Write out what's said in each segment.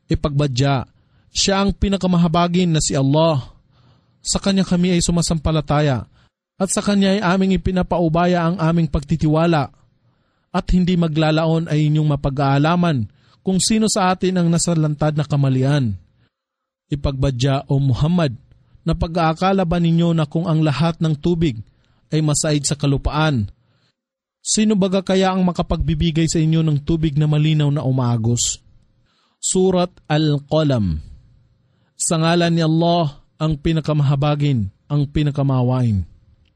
Ipagbadya, siya ang pinakamahabagin na si Allah. Sa Kanya kami ay sumasampalataya at sa Kanya ay aming ipinapaubaya ang aming pagtitiwala. At hindi maglalaon ay inyong mapag-aalaman kung sino sa atin ang nasalantad na kamalian. Ipagbadya, O Muhammad, na pag-aakala ba ninyo na kung ang lahat ng tubig ay masaid sa kalupaan, sino baga kaya ang makapagbibigay sa inyo ng tubig na malinaw na umaagos? Surat Al-Qalam. Sa ngalan ni Allah, ang pinakamahabagin, ang pinakamawain.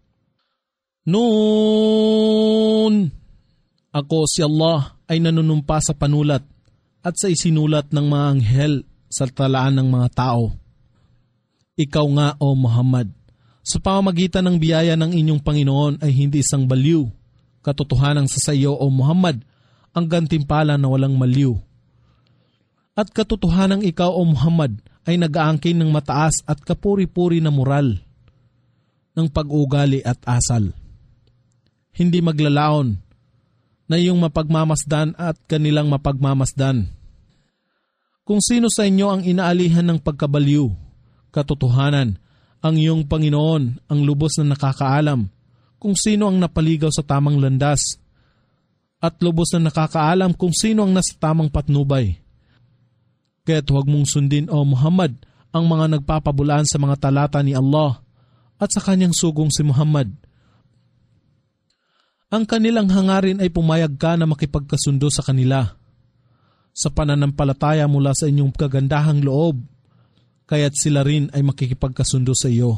Noon! Ako si Allah ay nanunumpa sa panulat at sa isinulat ng mga anghel sa talaan ng mga tao. Ikaw nga, O Muhammad, sa pamamagitan ng biyaya ng inyong Panginoon ay hindi isang baliw. Katotohanan sa iyo, O Muhammad, ang gantimpala na walang maliw. At katotohanan ikaw, O Muhammad, ay nag-aangkin ng mataas at kapuri-puri na moral ng pag-ugali at asal. Hindi maglalaon na iyong mapagmamasdan at kanilang mapagmamasdan. Kung sino sa inyo ang inaalihan ng pagkabaliw, katotohanan, ang iyong Panginoon ang lubos na nakakaalam kung sino ang napaligaw sa tamang landas at lubos na nakakaalam kung sino ang nasa tamang patnubay. Kaya't huwag mong sundin, O Muhammad, ang mga nagpapabulaan sa mga talata ni Allah at sa kanyang sugong si Muhammad. Ang kanilang hangarin ay pumayag ka na makipagkasundo sa kanila sa pananampalataya mula sa inyong kagandahang loob, kaya't sila rin ay makikipagkasundo sa iyo.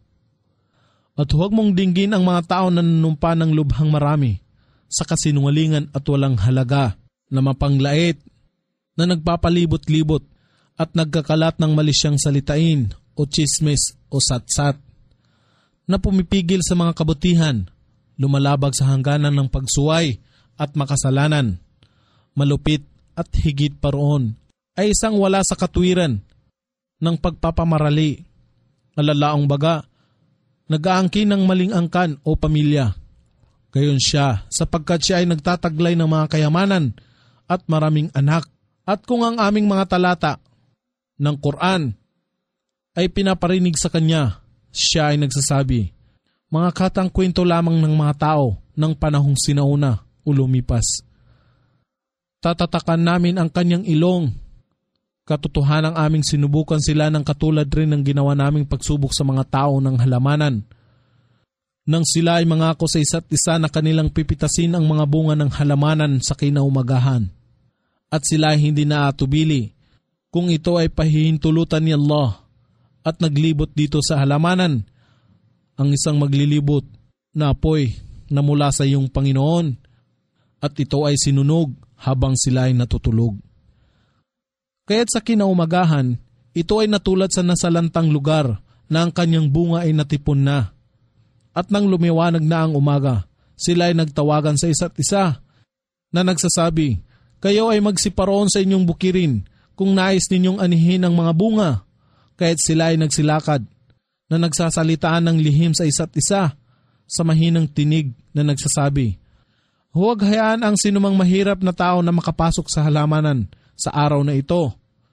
At huwag mong dinggin ang mga tao na nanumpa ng lubhang marami sa kasinungalingan at walang halaga na mapanglait, na nagpapalibot-libot at nagkakalat ng malisyang salitain o chismis o satsat, na pumipigil sa mga kabutihan, lumalabag sa hangganan ng pagsuway at makasalanan, malupit at higit pa roon ay isang wala sa katuwiran ng pagpapamarali, alalaong baga, nag-aangkin ng maling angkan o pamilya. Gayon siya sapagkat siya ay nagtataglay ng mga kayamanan at maraming anak. At kung ang aming mga talata ng Quran ay pinaparinig sa kanya, siya ay nagsasabi, mga katang kwento lamang ng mga tao ng panahong sinauna o lumipas. Tatatakan namin ang kanyang ilong. Katotohanang aming sinubukan sila ng katulad rin ng ginawa naming pagsubok sa mga tao ng halamanan. Nang sila ay mangako sa isa't isa na kanilang pipitasin ang mga bunga ng halamanan sa kinaumagahan. At sila ay hindi naatubili kung ito ay pahihintulutan ni Allah at naglibot dito sa halamanan ang isang maglilibot na apoy na mula sa iyong Panginoon at ito ay sinunog habang sila ay natutulog. Kaya't sa kinaumagahan, ito ay natulad sa nasalantang lugar na ang kanyang bunga ay natipon na. At nang lumiwanag na ang umaga, sila ay nagtawagan sa isa't isa na nagsasabi, kayo ay magsiparoon sa inyong bukirin kung nais ninyong anihin ang mga bunga. Kaya't sila ay nagsilakad na nagsasalitaan ng lihim sa isa't isa sa mahinang tinig na nagsasabi, huwag hayaan ang sinumang mahirap na tao na makapasok sa halamanan sa araw na ito.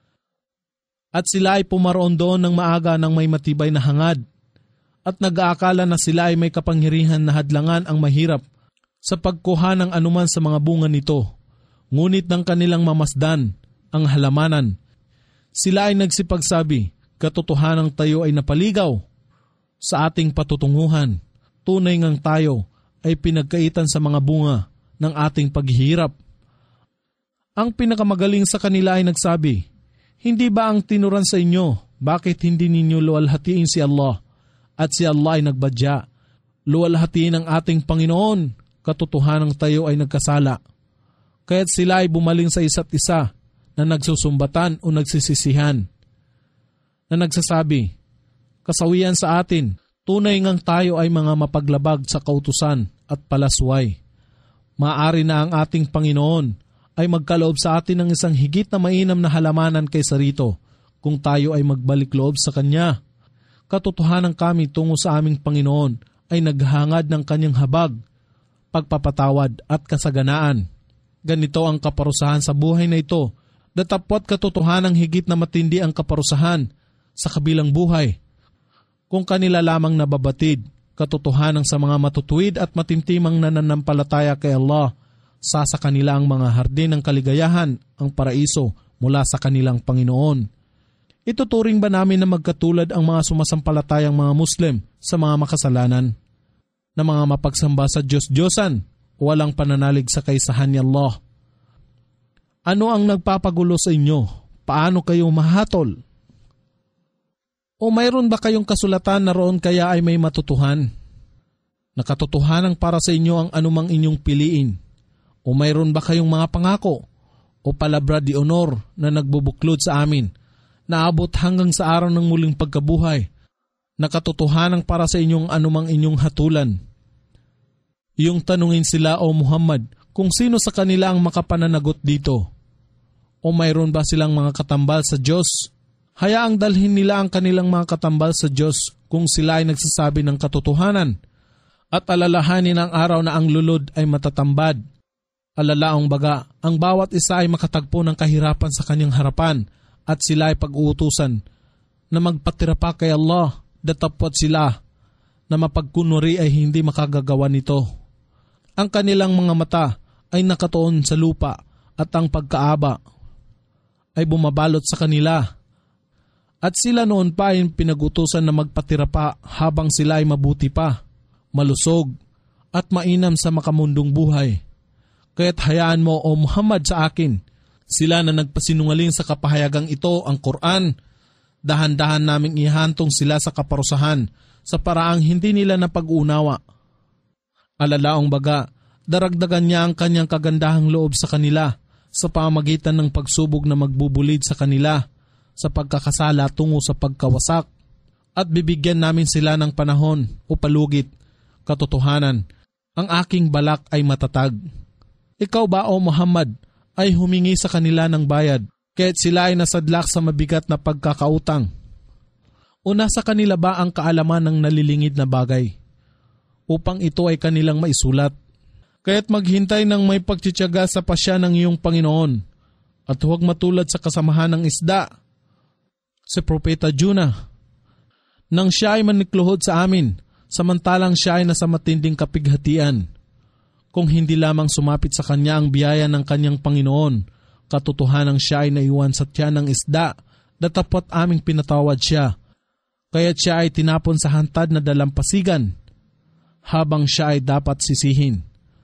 At sila ay pumaroon doon ng maaga ng may matibay na hangad at nag-aakala na sila ay may kapangyarihan na hadlangan ang mahirap sa pagkuha ng anuman sa mga bunga nito. Ngunit ng kanilang mamasdan ang halamanan, sila ay nagsipagsabi, katotohanang tayo ay napaligaw sa ating patutunguhan. Tunay ngang tayo ay pinagkaitan sa mga bunga ng ating paghihirap. Ang pinakamagaling sa kanila ay nagsabi, hindi ba ang tinuran sa inyo, bakit hindi ninyo luwalhatiin si Allah? At si Allah ay nagbadya, luwalhatiin ang ating Panginoon, katotohanang tayo ay nagkasala. Kaya't sila ay bumaling sa isa't isa na nagsusumbatan o nagsisisihan, na nagsasabi, kasawian sa atin, tunay ngang tayo ay mga mapaglabag sa kautusan at palasway. Maaari na ang ating Panginoon ay magkaloob sa atin ng isang higit na mainam na halamanan kaysa rito kung tayo ay magbalik loob sa Kanya. Katotohanan kami tungo sa aming Panginoon ay naghangad ng Kanyang habag, pagpapatawad at kasaganaan. Ganito ang kaparusahan sa buhay na ito Datapwat katotohanang higit na matindi ang kaparusahan sa kabilang buhay. Kung kanila lamang nababatid, katotohanan sa mga matutuwid at matimtimang nananampalataya kay Allah, sa kanila ang mga hardin ng kaligayahan, ang paraiso mula sa kanilang Panginoon. Ituturing ba namin na magkatulad ang mga sumasampalatayang mga Muslim sa mga makasalanan, na mga mapagsamba sa Diyos-Diyosan, walang pananalig sa kaisahan ni Allah? Ano ang nagpapagulo sa inyo? Paano kayo mahatol? O mayroon ba kayong kasulatan na roon kaya ay may matutuhan? Nakatotohanang para sa inyo ang anumang inyong piliin? O mayroon ba kayong mga pangako o palabra di honor na nagbubuklod sa amin, naabot hanggang sa araw ng muling pagkabuhay? Nakatotohanang para sa inyong anumang inyong hatulan? Iyong tanungin sila, O Muhammad, kung sino sa kanila ang makapananagot dito. O mayroon ba silang mga katambal sa Diyos? Hayaang dalhin nila ang kanilang mga katambal sa Diyos kung sila ay nagsasabi ng katotohanan. At alalahanin ang araw na ang lulod ay matatambad. Alalaong baga, ang bawat isa ay makatagpo ng kahirapan sa kanyang harapan at sila ay pag-uutusan na magpatira pa kay Allah, datapwat sila na mapagkunwari ay hindi makagagawa nito. Ang kanilang mga mata ay nakatuon sa lupa at ang pagkaaba ay bumabalot sa kanila. At sila noon pa ay pinag-utusan na magpatira pa habang sila ay mabuti pa, malusog at mainam sa makamundong buhay. Kaya't hayaan mo, O Muhammad, sa akin, sila na nagpasinungaling sa kapahayagang ito, ang Quran, dahan-dahan naming ihantong sila sa kaparusahan sa paraang hindi nila napag-unawa. Alalaong baga, daragdagan niya ang kanyang kagandahang loob sa kanila sa pamamagitan ng pagsubog na magbubulid sa kanila sa pagkakasala tungo sa pagkawasak, at bibigyan namin sila ng panahon o palugit. Katotohanan, ang aking balak ay matatag. Ikaw ba, O Muhammad, ay humingi sa kanila ng bayad, kaya't sila ay nasadlak sa mabigat na pagkakautang? O nasa kanila ba ang kaalaman ng nalilingid na bagay, upang ito ay kanilang maisulat? Kaya't maghintay ng may pagtitiyaga sa pasya ng iyong Panginoon, at huwag matulad sa kasamahan ng isda, si Propeta Jonah, nang siya ay manikluhod sa amin, samantalang siya ay nasa matinding kapighatian. Kung hindi lamang sumapit sa kanya ang biyaya ng kanyang Panginoon, katotohanang siya ay naiwan sa tiyan ng isda, datapwat aming pinatawad siya. Kaya't siya ay tinapon sa hantad na dalampasigan, habang siya ay dapat sisihin.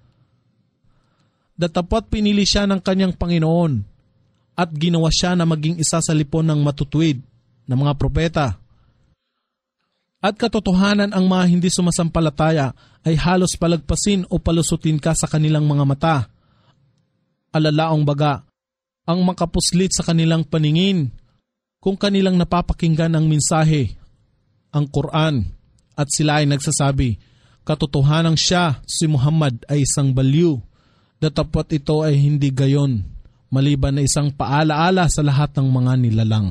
Datapwat pinili siya ng kanyang Panginoon, at ginawa siya na maging isa sa lipon ng matutuwid na mga propeta. At katotohanan, ang mga hindi sumasampalataya ay halos palagpasin o palusutin ka sa kanilang mga mata. Alalaong baga, ang makapuslit sa kanilang paningin kung kanilang napapakinggan ang mensahe, ang Quran, at sila ay nagsasabi, katotohanang siya, si Muhammad, ay isang baliw. Datapwat ito ay hindi gayon, maliban na isang paalaala sa lahat ng mga nilalang.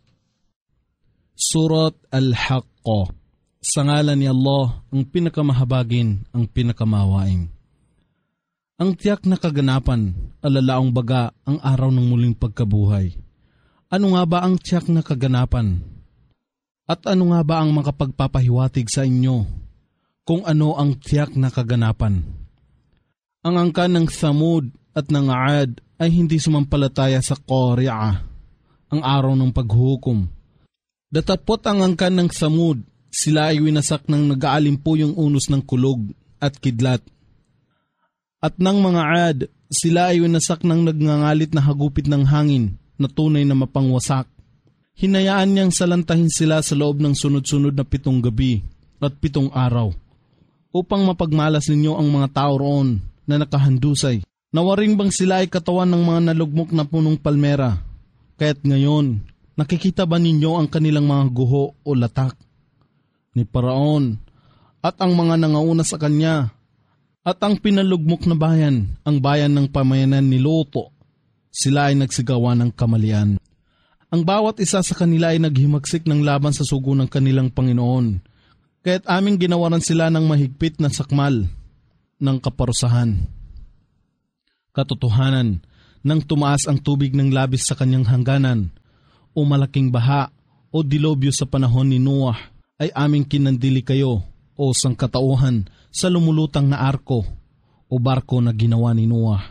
Surat Al-Haqqah. Sa ngalan ni Allah, ang pinakamahabagin, ang pinakamahawain. Ang tiyak na kaganapan, alalaong baga, ang araw ng muling pagkabuhay. Ano nga ba ang tiyak na kaganapan? At ano nga ba ang makapagpapahiwatig sa inyo kung ano ang tiyak na kaganapan? Ang angkan ng Thamud at ng Aad ay hindi sumampalataya sa Qari'ah, ang araw ng paghuhukom. Datapot ang angkan ng Thamud, sila ay winasak ng nag-aalimpo yung unos ng kulog at kidlat. At ng mga Aad, sila ay winasak ng nagngangalit na hagupit ng hangin na tunay na mapangwasak. Hinayaan niyang salantahin sila sa loob ng sunod-sunod na 7 gabi at 7 araw upang mapagmalas ninyo ang mga tao roon na nakahandusay. Nawaring bang sila ay katawan ng mga nalugmok na punong palmera? Kaya't ngayon, nakikita ba ninyo ang kanilang mga guho o latak? Ni Paraon at ang mga nangauna sa kanya at ang pinalugmok na bayan, ang bayan ng pamayanan ni Loto, sila ay nagsigawa ng kamalian. Ang bawat isa sa kanila ay naghimagsik ng laban sa sugo ng kanilang Panginoon, kaya't aming ginawaran sila ng mahigpit na sakmal ng kaparusahan. Katotohanan, Nang tumaas ang tubig ng labis sa kanyang hangganan, o malaking baha o dilobyo sa panahon ni Noah, ay aming kinandili kayo o sangkatauhan sa lumulutang na arko o barko na ginawa ni Noah.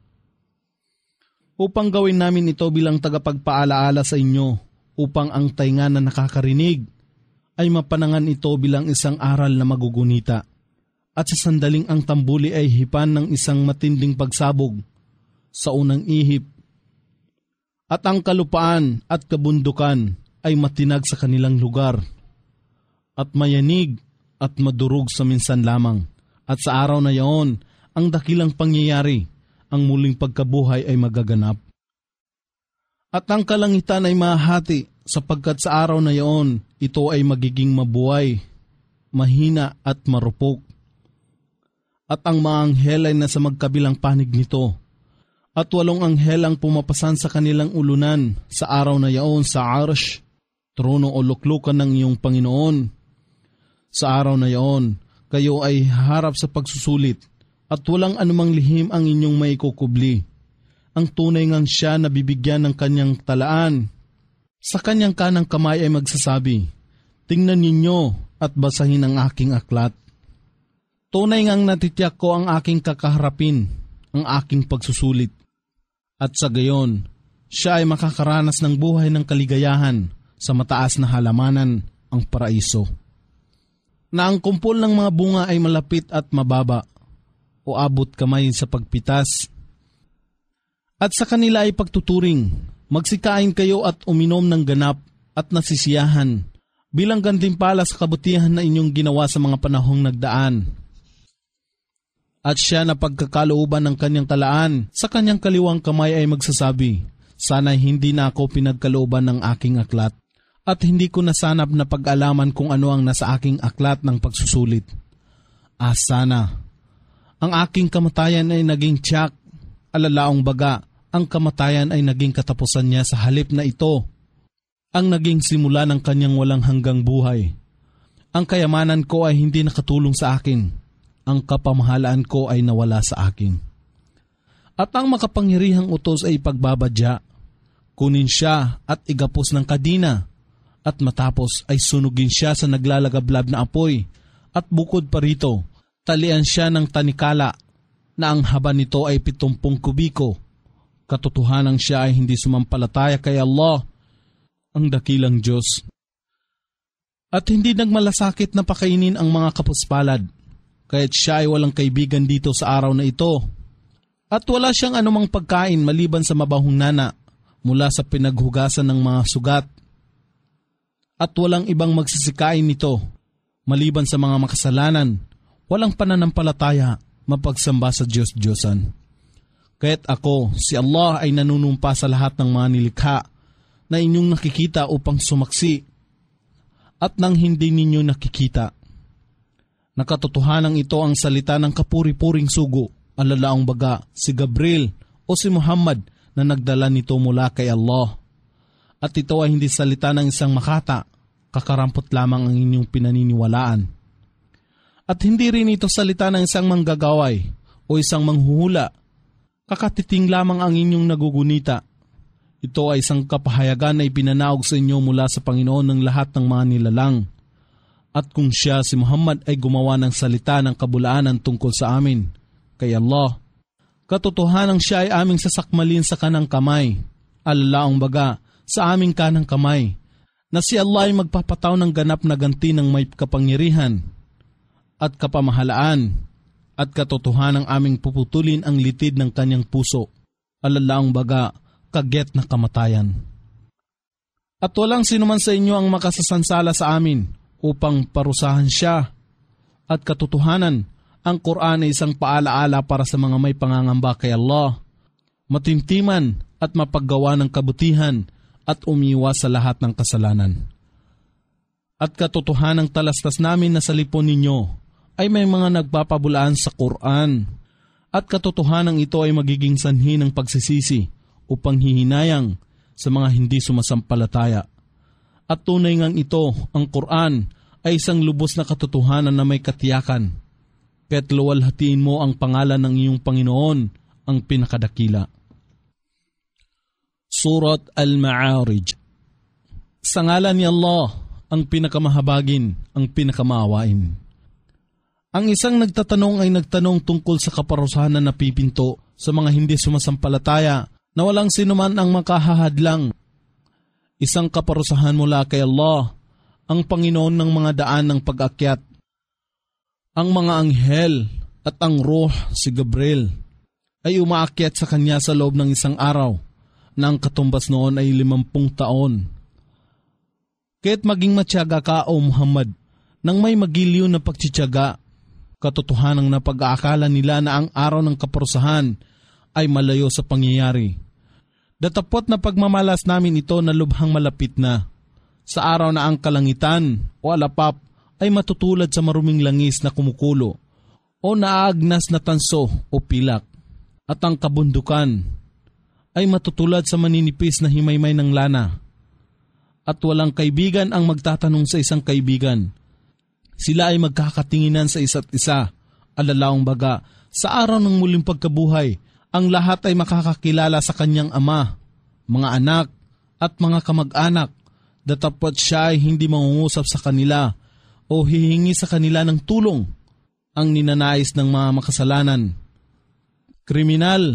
Upang gawin namin ito bilang tagapagpaalaala sa inyo, upang ang tainga na nakakarinig ay mapanangan ito bilang isang aral na magugunita, at sa sandaling ang tambuli ay hipan ng isang matinding pagsabog sa unang ihip, at ang kalupaan at kabundukan ay matinag sa kanilang lugar, at mayanig at madurog sa minsan lamang, at sa araw na yaon ang dakilang pangyayari, ang muling pagkabuhay ay magaganap. At ang kalangitan ay mahati, sapagkat sa araw na yaon ito ay magiging mabuhay, mahina at marupok. At ang mga anghel ay nasa magkabilang panig nito, at 8 anghel ang pumapasan sa kanilang ulunan sa araw na yaon sa arsh, trono o luklukan ng iyong Panginoon. Sa araw na yaon, kayo ay harap sa pagsusulit, at walang anumang lihim ang inyong maikukubli. Ang tunay ngang siya na bibigyan ng kanyang talaan. Sa kanyang kanang kamay ay magsasabi, tingnan ninyo at basahin ang aking aklat. Tunay ngang natitiyak ko ang aking kakaharapin, ang aking pagsusulit. At sa gayon, siya ay makakaranas ng buhay ng kaligayahan sa mataas na halamanan, ang paraiso. Na ang kumpol ng mga bunga ay malapit at mababa, o abot kamay sa pagpitas. At sa kanila ay pagtuturing, magsikain kayo at uminom ng ganap at nasisiyahan, bilang gantimpala sa kabutihan na inyong ginawa sa mga panahong nagdaan. At siya na pagkakalooban ng kanyang talaan, sa kanyang kaliwang kamay ay magsasabi, sana hindi na ako pinagkalooban ng aking aklat, at hindi ko nasanap na pag-alaman kung ano ang nasa aking aklat ng pagsusulit. Sana ang aking kamatayan ay naging tiyak, alalaong baga, ang kamatayan ay naging katapusan niya sa halip na ito, ang naging simula ng kanyang walang hanggang buhay. Ang kayamanan ko ay hindi nakatulong sa akin, ang kapamahalaan ko ay nawala sa akin. At ang makapangyarihang utos ay pagbabadya, kunin siya at igapos ng kadina, at matapos ay sunugin siya sa naglalagablab na apoy, at bukod pa rito, talian siya ng tanikala, na ang haba nito ay 70 kubiko. Katotohanan siya ay hindi sumampalataya kay Allah, ang dakilang Diyos. At hindi nagmalasakit na pakainin ang mga kapuspalad, kaya't siya ay walang kaibigan dito sa araw na ito. At wala siyang anumang pagkain maliban sa mabahong nana mula sa pinaghugasan ng mga sugat. At walang ibang magsisikain nito maliban sa mga makasalanan, walang pananampalataya, mapagsamba sa Diyos-Diyosan. Kaya't ako, si Allah ay nanunumpa sa lahat ng mga nilikha na inyong nakikita upang sumaksi, at nang hindi ninyo nakikita. Nakatotohanan ito ang salita ng kapuri-puring sugo, alalaong baga si Gabriel o si Muhammad na nagdala nito mula kay Allah. At ito ay hindi salita ng isang makata, kakarampot lamang ang inyong pinaniniwalaan. At hindi rin ito salita ng isang manggagaway o isang manghuhula, kakatiting lamang ang inyong nagugunita. Ito ay isang kapahayagan na ipinanaog sa inyo mula sa Panginoon ng lahat ng mga nilalang. At kung siya, si Muhammad, ay gumawa ng salita ng kabulaanan tungkol sa amin, kay Allah, katotohanan siya ay aming sasakmalin sa kanang kamay, alalaong baga sa aming kanang kamay, na si Allah ay magpapataw ng ganap na ganti ng may kapangyarihan at kapamahalaan, at katotohanan aming puputulin ang litid ng kanyang puso, alalaong baga kagyat na kamatayan. At walang sinuman sa inyo ang makasasansala sa amin, upang parusahan siya. At katotohanan, ang Quran ay isang paalaala para sa mga may pangangamba kay Allah, matintiman at mapaggawa ng kabutihan at umiwas sa lahat ng kasalanan. At katotohanang talastas namin na sa lipon ninyo ay may mga nagpapabulaan sa Quran, at katotohanan ito ay magiging sanhi ng pagsisisi upang hihinayang sa mga hindi sumasampalataya. At tunay ngang ito, ang Quran, ay isang lubos na katotohanan na may katiyakan. Kaya't luwalhatiin mo ang pangalan ng iyong Panginoon, ang pinakadakila. Surat Al-Ma'arij. Sa ngalan ni Allah, ang pinakamahabagin, ang pinakamaawain. Ang isang nagtatanong ay nagtanong tungkol sa kaparusahan na napipinto sa mga hindi sumasampalataya na walang sinuman ang makahahadlang. Isang kaparusahan mula kay Allah, ang Panginoon ng mga daan ng pag-akyat. Ang mga anghel at ang ruh si Gabriel ay umaakyat sa kanya sa loob ng isang araw na ang katumbas noon ay 50 taon. Kaya't maging matyaga ka o Muhammad nang may magiliw na pagtsityaga, katotohanang napag-aakala nila na ang araw ng kaparusahan ay malayo sa pangyayari. Datapot na pagmamalas namin ito na lubhang malapit na, sa araw na ang kalangitan o alapap ay matutulad sa maruming langis na kumukulo o naaagnas na tanso o pilak, at ang kabundukan ay matutulad sa maninipis na himaymay ng lana. At walang kaibigan ang magtatanong sa isang kaibigan. Sila ay magkakatinginan sa isa't isa. Alalawang baga, sa araw ng muling pagkabuhay, ang lahat ay makakakilala sa kanyang ama, mga anak, at mga kamag-anak. Datapot siya ay hindi mangungusap sa kanila o hihingi sa kanila ng tulong, ang ninanais ng mga makasalanan. Kriminal,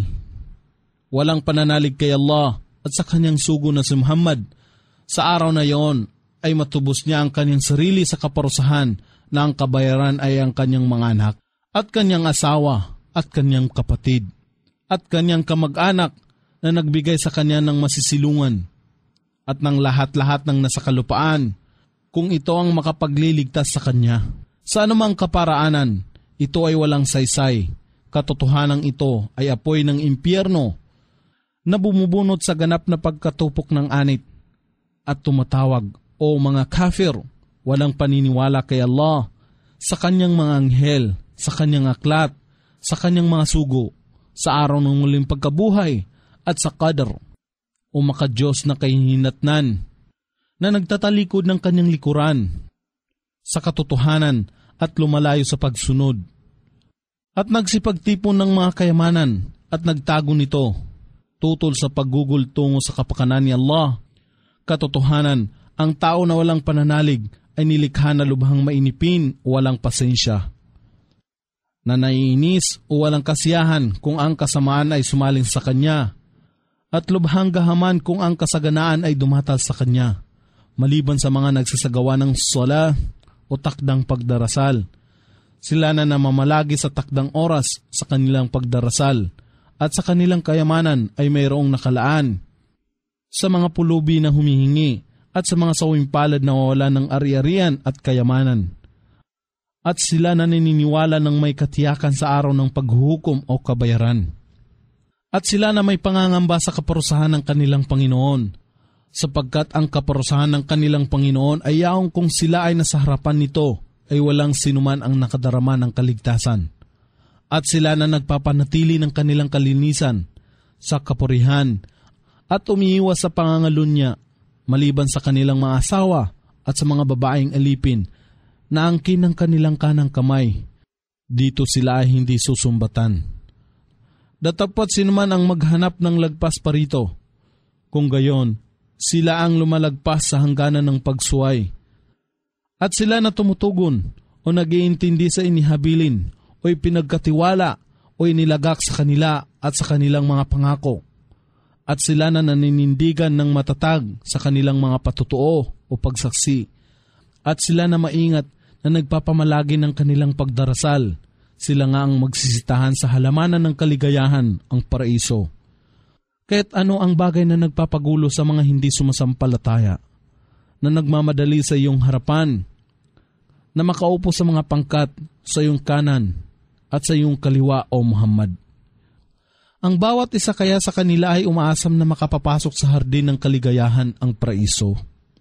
walang pananalig kay Allah at sa kanyang sugo na si Muhammad. Sa araw na yon ay matubos niya ang kanyang sarili sa kaparusahan na ang kabayaran ay ang kanyang mga anak at kanyang asawa at kanyang kapatid at kanyang kamag-anak na nagbigay sa kanya ng masisilungan at ng lahat-lahat ng nasa kalupaan kung ito ang makapagliligtas sa kanya. Sa anumang kaparaanan, ito ay walang saysay. Katotohanan ito ay apoy ng impyerno na bumubunot sa ganap na pagkatupok ng anit. At tumatawag, o mga kafir, walang paniniwala kay Allah, sa kanyang mga anghel, sa kanyang aklat, sa kanyang mga sugo, sa araw ng muling pagkabuhay, at sa qadr, o makadiyos na kahihinatnan, na nagtatalikod ng kanyang likuran, sa katotohanan at lumalayo sa pagsunod, at nagsipagtipon ng mga kayamanan at nagtago nito, tutol sa paggugol tungo sa kapakanan ni Allah. Katotohanan, ang tao na walang pananalig ay nilikha na lubhang mainipin o walang pasensya, na naiinis o walang kasiyahan kung ang kasamaan ay sumaling sa kanya, at lubhang gahaman kung ang kasaganaan ay dumatal sa kanya, maliban sa mga nagsasagawa ng sala o takdang pagdarasal. Sila na namamalagi sa takdang oras sa kanilang pagdarasal, at sa kanilang kayamanan ay mayroong nakalaan sa mga pulubi na humihingi at sa mga sawing palad na wala ng ari-arian at kayamanan. At sila na naniniwala ng may katiyakan sa araw ng paghuhukom o kabayaran. At sila na may pangangamba sa kaparusahan ng kanilang Panginoon, sapagkat ang kaparusahan ng kanilang Panginoon ay yaong kung sila ay nasa harapan nito ay walang sinuman ang nakadarama ng kaligtasan. At sila na nagpapanatili ng kanilang kalinisan sa kapurihan at umiiwas sa pangangalunya, maliban sa kanilang mga asawa at sa mga babaeng alipin na angkin ng kanilang kanang kamay. Dito sila ay hindi susumbatan. Datapot sinuman ang maghanap ng lagpas parito. Kung gayon, sila ang lumalagpas sa hangganan ng pagsuway. At sila na tumutugon o nag-iintindi sa inihabilin o ipinagkatiwala o inilagak sa kanila at sa kanilang mga pangako. At sila na naninindigan ng matatag sa kanilang mga patutuo o pagsaksi. At sila na maingat na nagpapamalagi ng kanilang pagdarasal. Sila nga ang magsisitahan sa halamanan ng kaligayahan, ang paraiso. Kaya't ano ang bagay na nagpapagulo sa mga hindi sumasampalataya, na nagmamadali sa iyong harapan, na makaupo sa mga pangkat sa iyong kanan at sa iyong kaliwa, o Muhammad. Ang bawat isa kaya sa kanila ay umaasam na makapapasok sa hardin ng kaligayahan, ang paraiso.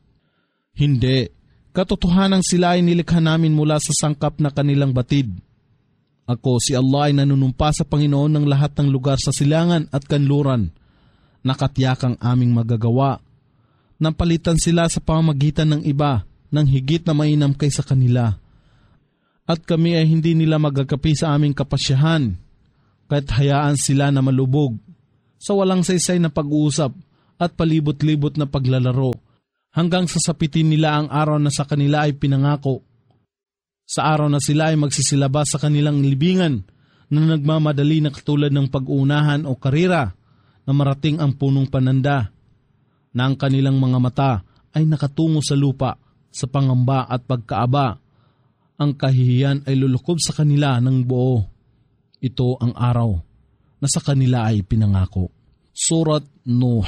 Hindi, katotohanan sila ay nilikha namin mula sa sangkap na kanilang batid. Ako, si Allah, ay nanunumpa sa Panginoon ng lahat ng lugar sa silangan at kanluran. Nakatiyakang aming magagawa. Nampalitan sila sa pamamagitan ng iba ng higit na mainam kaysa kanila. At kami ay hindi nila magagapi sa aming kapasyahan, kahit hayaan sila na malubog sa walang saysay na pag-uusap at palibot-libot na paglalaro, hanggang sasapitin nila ang araw na sa kanila ay pinangako. Sa araw na sila ay magsisilabas sa kanilang libingan na nagmamadali na katulad ng pag-uunahan o karira na marating ang punong pananda, na ang kanilang mga mata ay nakatungo sa lupa sa pangamba at pagkaaba. Ang kahihiyan ay lulukob sa kanila ng buo. Ito ang araw na sa kanila ay pinangako. Surat Nuh.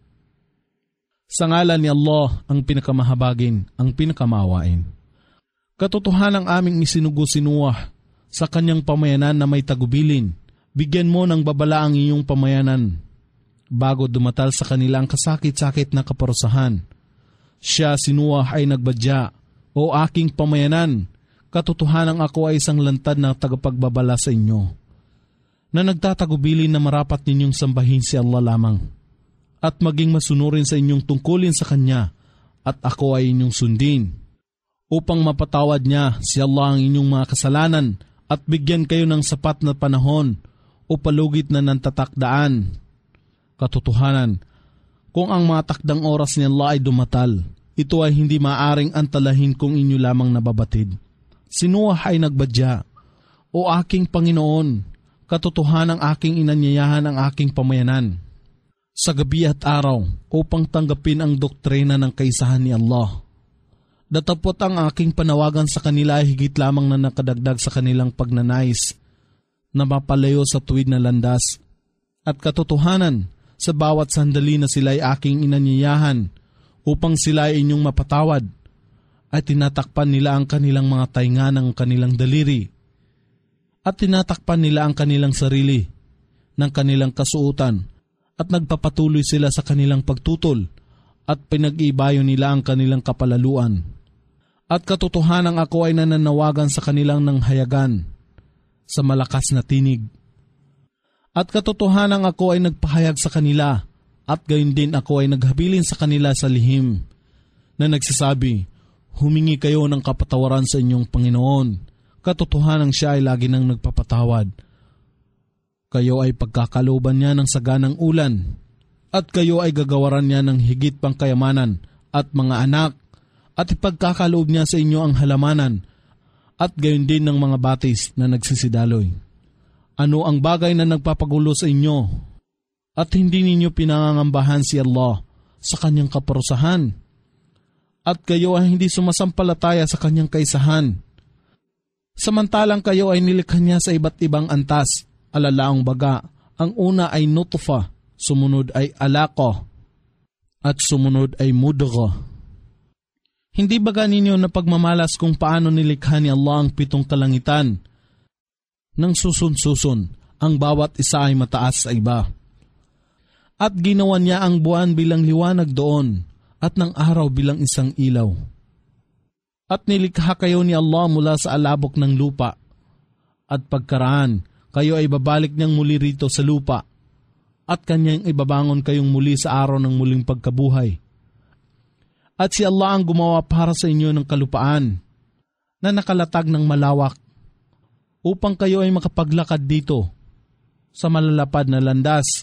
Sa ngalan ni Allah, ang pinakamahabagin, ang pinakamawain. Katotohanan ang aming isinugo si Noah sa kanyang pamayanan na may tagubilin. Bigyan mo ng babala ang iyong pamayanan bago dumatal sa kanila ang kasakit-sakit na kaparusahan. Siya, si Noah, ay nagbadya, "O aking pamayanan, katotohanan ako ay isang lantad na tagapagbabala sa inyo, na nagtatagubilin na marapat ninyong sambahin si Allah lamang, at maging masunurin sa inyong tungkulin sa Kanya, at ako ay inyong sundin, upang mapatawad niya si Allah ang inyong mga kasalanan at bigyan kayo ng sapat na panahon o palugit na nantatakdaan." Katotohanan, kung ang mga takdang oras ni Allah ay dumatal, ito ay hindi maaring antalahin kung inyo lamang nababatid. Si Noah ay nagbadya, "O aking Panginoon, katotohanan ang aking inanyayahan ang aking pamayanan sa gabi at araw upang tanggapin ang doktrina ng kaisahan ni Allah. Datapot ang aking panawagan sa kanila ay higit lamang na nakadagdag sa kanilang pagnanais na mapalayo sa tuwid na landas. At katotohanan, sa bawat sandali na sila ay aking inanyayahan upang sila ay inyong mapatawad, ay tinatakpan nila ang kanilang mga tainga ng kanilang daliri at tinatakpan nila ang kanilang sarili ng kanilang kasuotan at nagpapatuloy sila sa kanilang pagtutol at pinag-iibayo nila ang kanilang kapalaluan. At katotohanan ako ay nananawagan sa kanilang ng hayagan sa malakas na tinig. At katotohanan ako ay nagpahayag sa kanila at gayon din ako ay naghabilin sa kanila sa lihim na nagsasabi, "Humingi kayo ng kapatawaran sa inyong Panginoon. Katotohanan siya ay lagi nang nagpapatawad. Kayo ay pagkakalooban niya ng saganang ulan at kayo ay gagawaran niya ng higit pang kayamanan at mga anak at ipagkakaloob niya sa inyo ang halamanan at gayon din ng mga batis na nagsisidaloy. Ano ang bagay na nagpapagulo sa inyo at hindi ninyo pinangangambahan si Allah sa kanyang kaparusahan at kayo ay hindi sumasampalataya sa kanyang kaisahan. Samantalang kayo ay nilikha niya sa iba't ibang antas, alalaong baga. Ang una ay nutfa, sumunod ay alaqa, at sumunod ay mudgha. Hindi baga ninyo na pagmamalas kung paano nilikha ni Allah ang 7 kalangitan? Nang susun-susun, ang bawat isa ay mataas sa iba. At ginawa niya ang buwan bilang liwanag doon, at ng araw bilang isang ilaw. At nilikha kayo ni Allah mula sa alabok ng lupa, at pagkaraan, kayo ay babalik niyang muli rito sa lupa, at kanyang ibabangon kayong muli sa araw ng muling pagkabuhay. At si Allah ang gumawa para sa inyo ng kalupaan, na nakalatag ng malawak, upang kayo ay makapaglakad dito sa malalapad na landas.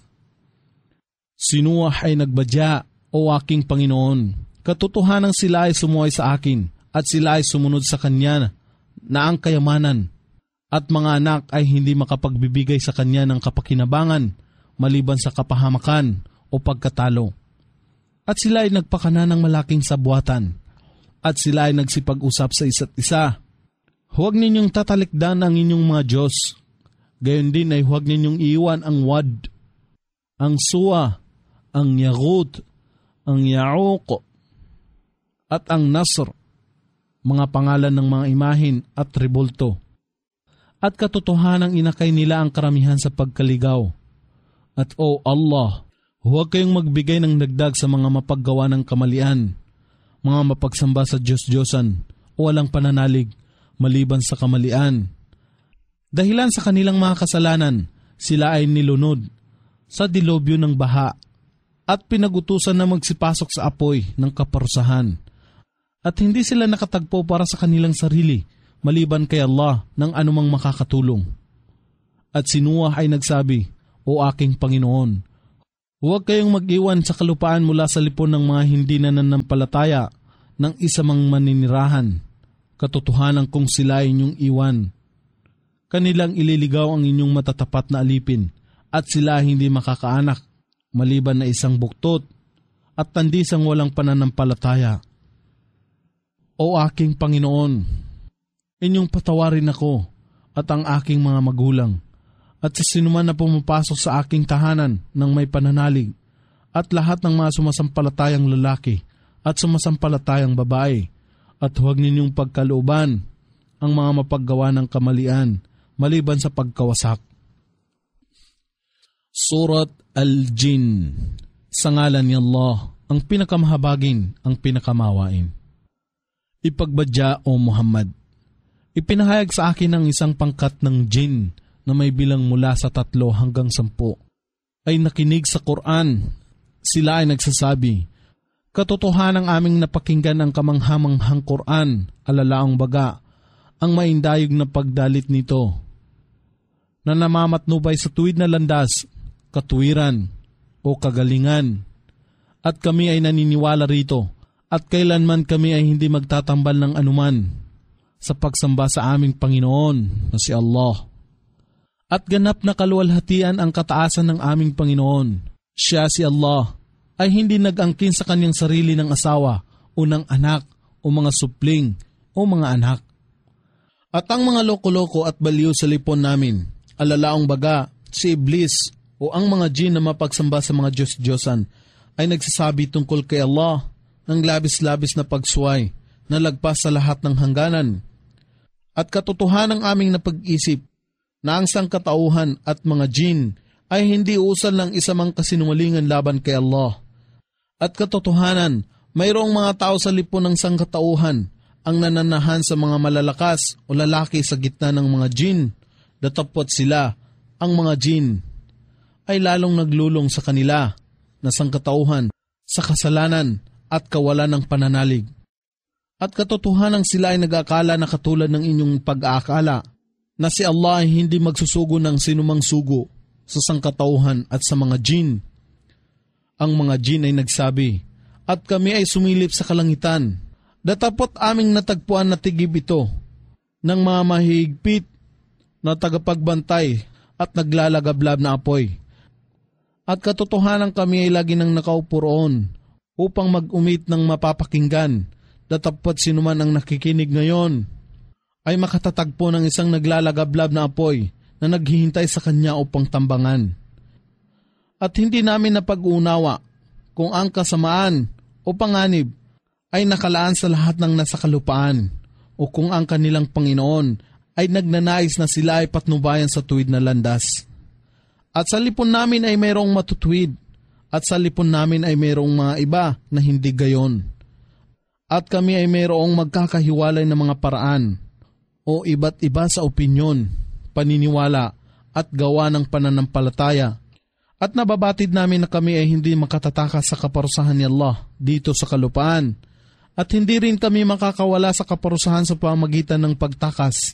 Si Noah ay nagbadya, "O aking Panginoon, katotohanan sila ay sumuway sa akin at sila ay sumunod sa Kanya na ang kayamanan at mga anak ay hindi makapagbibigay sa Kanya ng kapakinabangan maliban sa kapahamakan o pagkatalo. At sila ay nagpakana ng malaking sabuatan at sila ay nagsipag-usap sa isa't isa. Huwag ninyong tatalikdan ang inyong mga Diyos. Gayon din ay huwag ninyong iiwan ang Wad, ang Suwa, ang Yaghut, ang Ya'uq, at ang Nasr, mga pangalan ng mga imahin at rebulto. At katotohanang inakay nila ang karamihan sa pagkaligaw. At o Allah, huwag kayong magbigay ng dagdag sa mga mapaggawa ng kamalian, mga mapagsamba sa Diyos-Diyosan o walang pananalig, maliban sa kamalian. Dahilan sa kanilang mga kasalanan, sila ay nilunod sa dilobyo ng baha at pinagutusan na magsipasok sa apoy ng kaparusahan. At hindi sila nakatagpo para sa kanilang sarili, maliban kay Allah ng anumang makakatulong. At si Noah ay nagsabi, "O aking Panginoon, Huwag kayong mag-iwan sa kalupaan mula sa lipon ng mga hindi nananampalataya ng isa mang maninirahan. Katotohanan kung sila ay inyong iwan. Kanilang ililigaw ang inyong matatapat na alipin at sila hindi makakaanak maliban na isang buktot at tandisang walang pananampalataya. O aking Panginoon, inyong patawarin ako at ang aking mga magulang at sa sinuman na pumapasok sa aking tahanan ng may pananalig at lahat ng mga sumasampalatayang lalaki at sumasampalatayang babae, at huwag ninyong pagkalooban ang mga mapaggawa ng kamalian maliban sa pagkawasak. Surat Al-Jin. Sa ngalan ni Allah, ang pinakamahabagin, ang pinakamawain. Ipagbadya o Muhammad. Ipinahayag sa akin ang isang pangkat ng jin na may bilang mula sa 3 hanggang 10 ay nakinig sa Quran. Sila ay nagsasabi, katotohanan aming napakinggan ang kamanghamanghang Quran, alalaang baga, ang maindayog na pagdalit nito, na namamatnubay sa tuwid na landas, katuwiran o kagalingan. At kami ay naniniwala rito, at kailanman kami ay hindi magtatambal ng anuman sa pagsamba sa aming Panginoon na si Allah. At ganap na kaluwalhatian ang kataasan ng aming Panginoon. Siya si Allah ay hindi nag-angkin sa kanyang sarili ng asawa o ng anak o mga supling o mga anak. At ang mga loko-loko at baliw sa lipon namin, alalaong baga, si Iblis o ang mga jin na mapagsamba sa mga Diyos-Diyosan ay nagsasabi tungkol kay Allah ng labis-labis na pagsuway na lagpas sa lahat ng hangganan. At katotohanan ng aming napag-isip na ang sangkatauhan at mga jin ay hindi usal ng isa mang kasinungalingan laban kay Allah. At katotohanan, mayroong mga tao sa lipon ng sangkatauhan ang nananahan sa mga malalakas o lalaki sa gitna ng mga jin. Datapot sila, ang mga jin, ay lalong naglulong sa kanila na sangkatauhan sa kasalanan at kawalan ng pananalig. At katotohanan sila ay nag-akala na katulad ng inyong pag-aakala na si Allah ay hindi magsusugo ng sinumang sugo sa sangkatauhan at sa mga jin. Ang mga jin ay nagsabi, at kami ay sumilip sa kalangitan. Datapot aming natagpuan na tigib ito ng mga mahigpit na tagapagbantay at naglalagablab na apoy. At katotohanan kami ay lagi nang nakaupo roon upang mag-umit ng mapapakinggan. Datapot sinuman ang nakikinig ngayon ay makatatagpo ng isang naglalagablab na apoy na naghihintay sa kanya upang tambangan. At hindi namin napag-uunawa kung ang kasamaan o panganib ay nakalaan sa lahat ng nasa kalupaan o kung ang kanilang Panginoon ay nagnanais na sila ay patnubayan sa tuwid na landas. At sa lipon namin ay mayroong matutuwid at sa lipon namin ay mayroong mga iba na hindi gayon. At kami ay mayroong magkakahiwalay na mga paraan o iba't iba sa opinyon, paniniwala at gawa ng pananampalataya. At nababatid namin na kami ay hindi makatatakas sa kaparusahan ni Allah dito sa kalupaan. At hindi rin kami makakawala sa kaparusahan sa pamagitan ng pagtakas.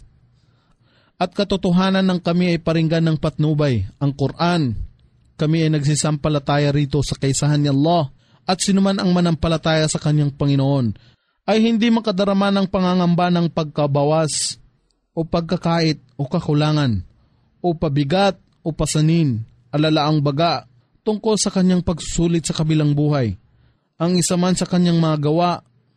At katotohanan ng kami ay paringgan ng patnubay, ang Quran. Kami ay nagsisampalataya rito sa kaisahan ni Allah at sinuman ang manampalataya sa kanyang Panginoon ay hindi makadarama ng pangangamba ng pagkabawas o pagkakait o kakulangan o pabigat o pasanin, alalaang baga tungkol sa kanyang pagsusulit sa kabilang buhay. Ang isa man sa kanyang mga gawa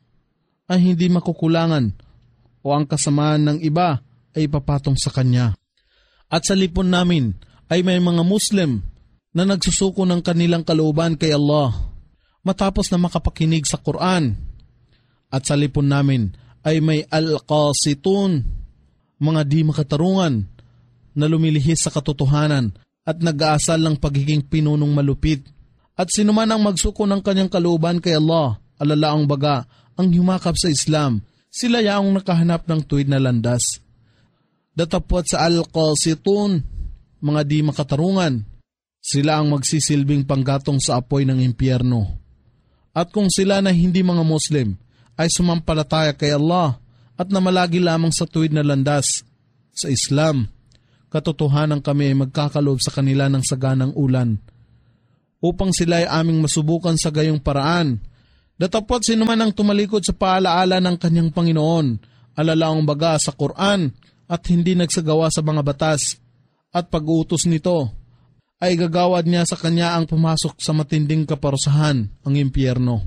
ay hindi makukulangan o ang kasamaan ng iba ay papatong sa kanya. At sa lipon namin ay may mga Muslim na nagsusuko ng kanilang kalooban kay Allah matapos na makapakinig sa Quran. At sa lipon namin ay may al-qasitun, mga di makatarungan na lumilihis sa katotohanan at nag-aasal ng pagiging pinunong malupit. At sinuman ang magsuko ng kanyang kalooban kay Allah, alalaang baga, ang humakap sa Islam, sila yaong nakahanap ng tuwid na landas. Datapot sa al-qasitun, mga di makatarungan, sila ang magsisilbing panggatong sa apoy ng impyerno. At kung sila na hindi mga Muslim ay sumampalataya kay Allah at namalagi lamang sa tuwid na landas sa Islam, katotohanan kami ay magkakaloob sa kanila ng saganang ulan upang sila ay aming masubukan sa gayong paraan. Datapot sinuman ang tumalikod sa paalaala ng kanyang Panginoon, alalaong baga sa Quran at hindi nagsagawa sa mga batas at pag-uutos nito, ay gagawad niya sa kanya ang pumasok sa matinding kaparusahan, ang impyerno.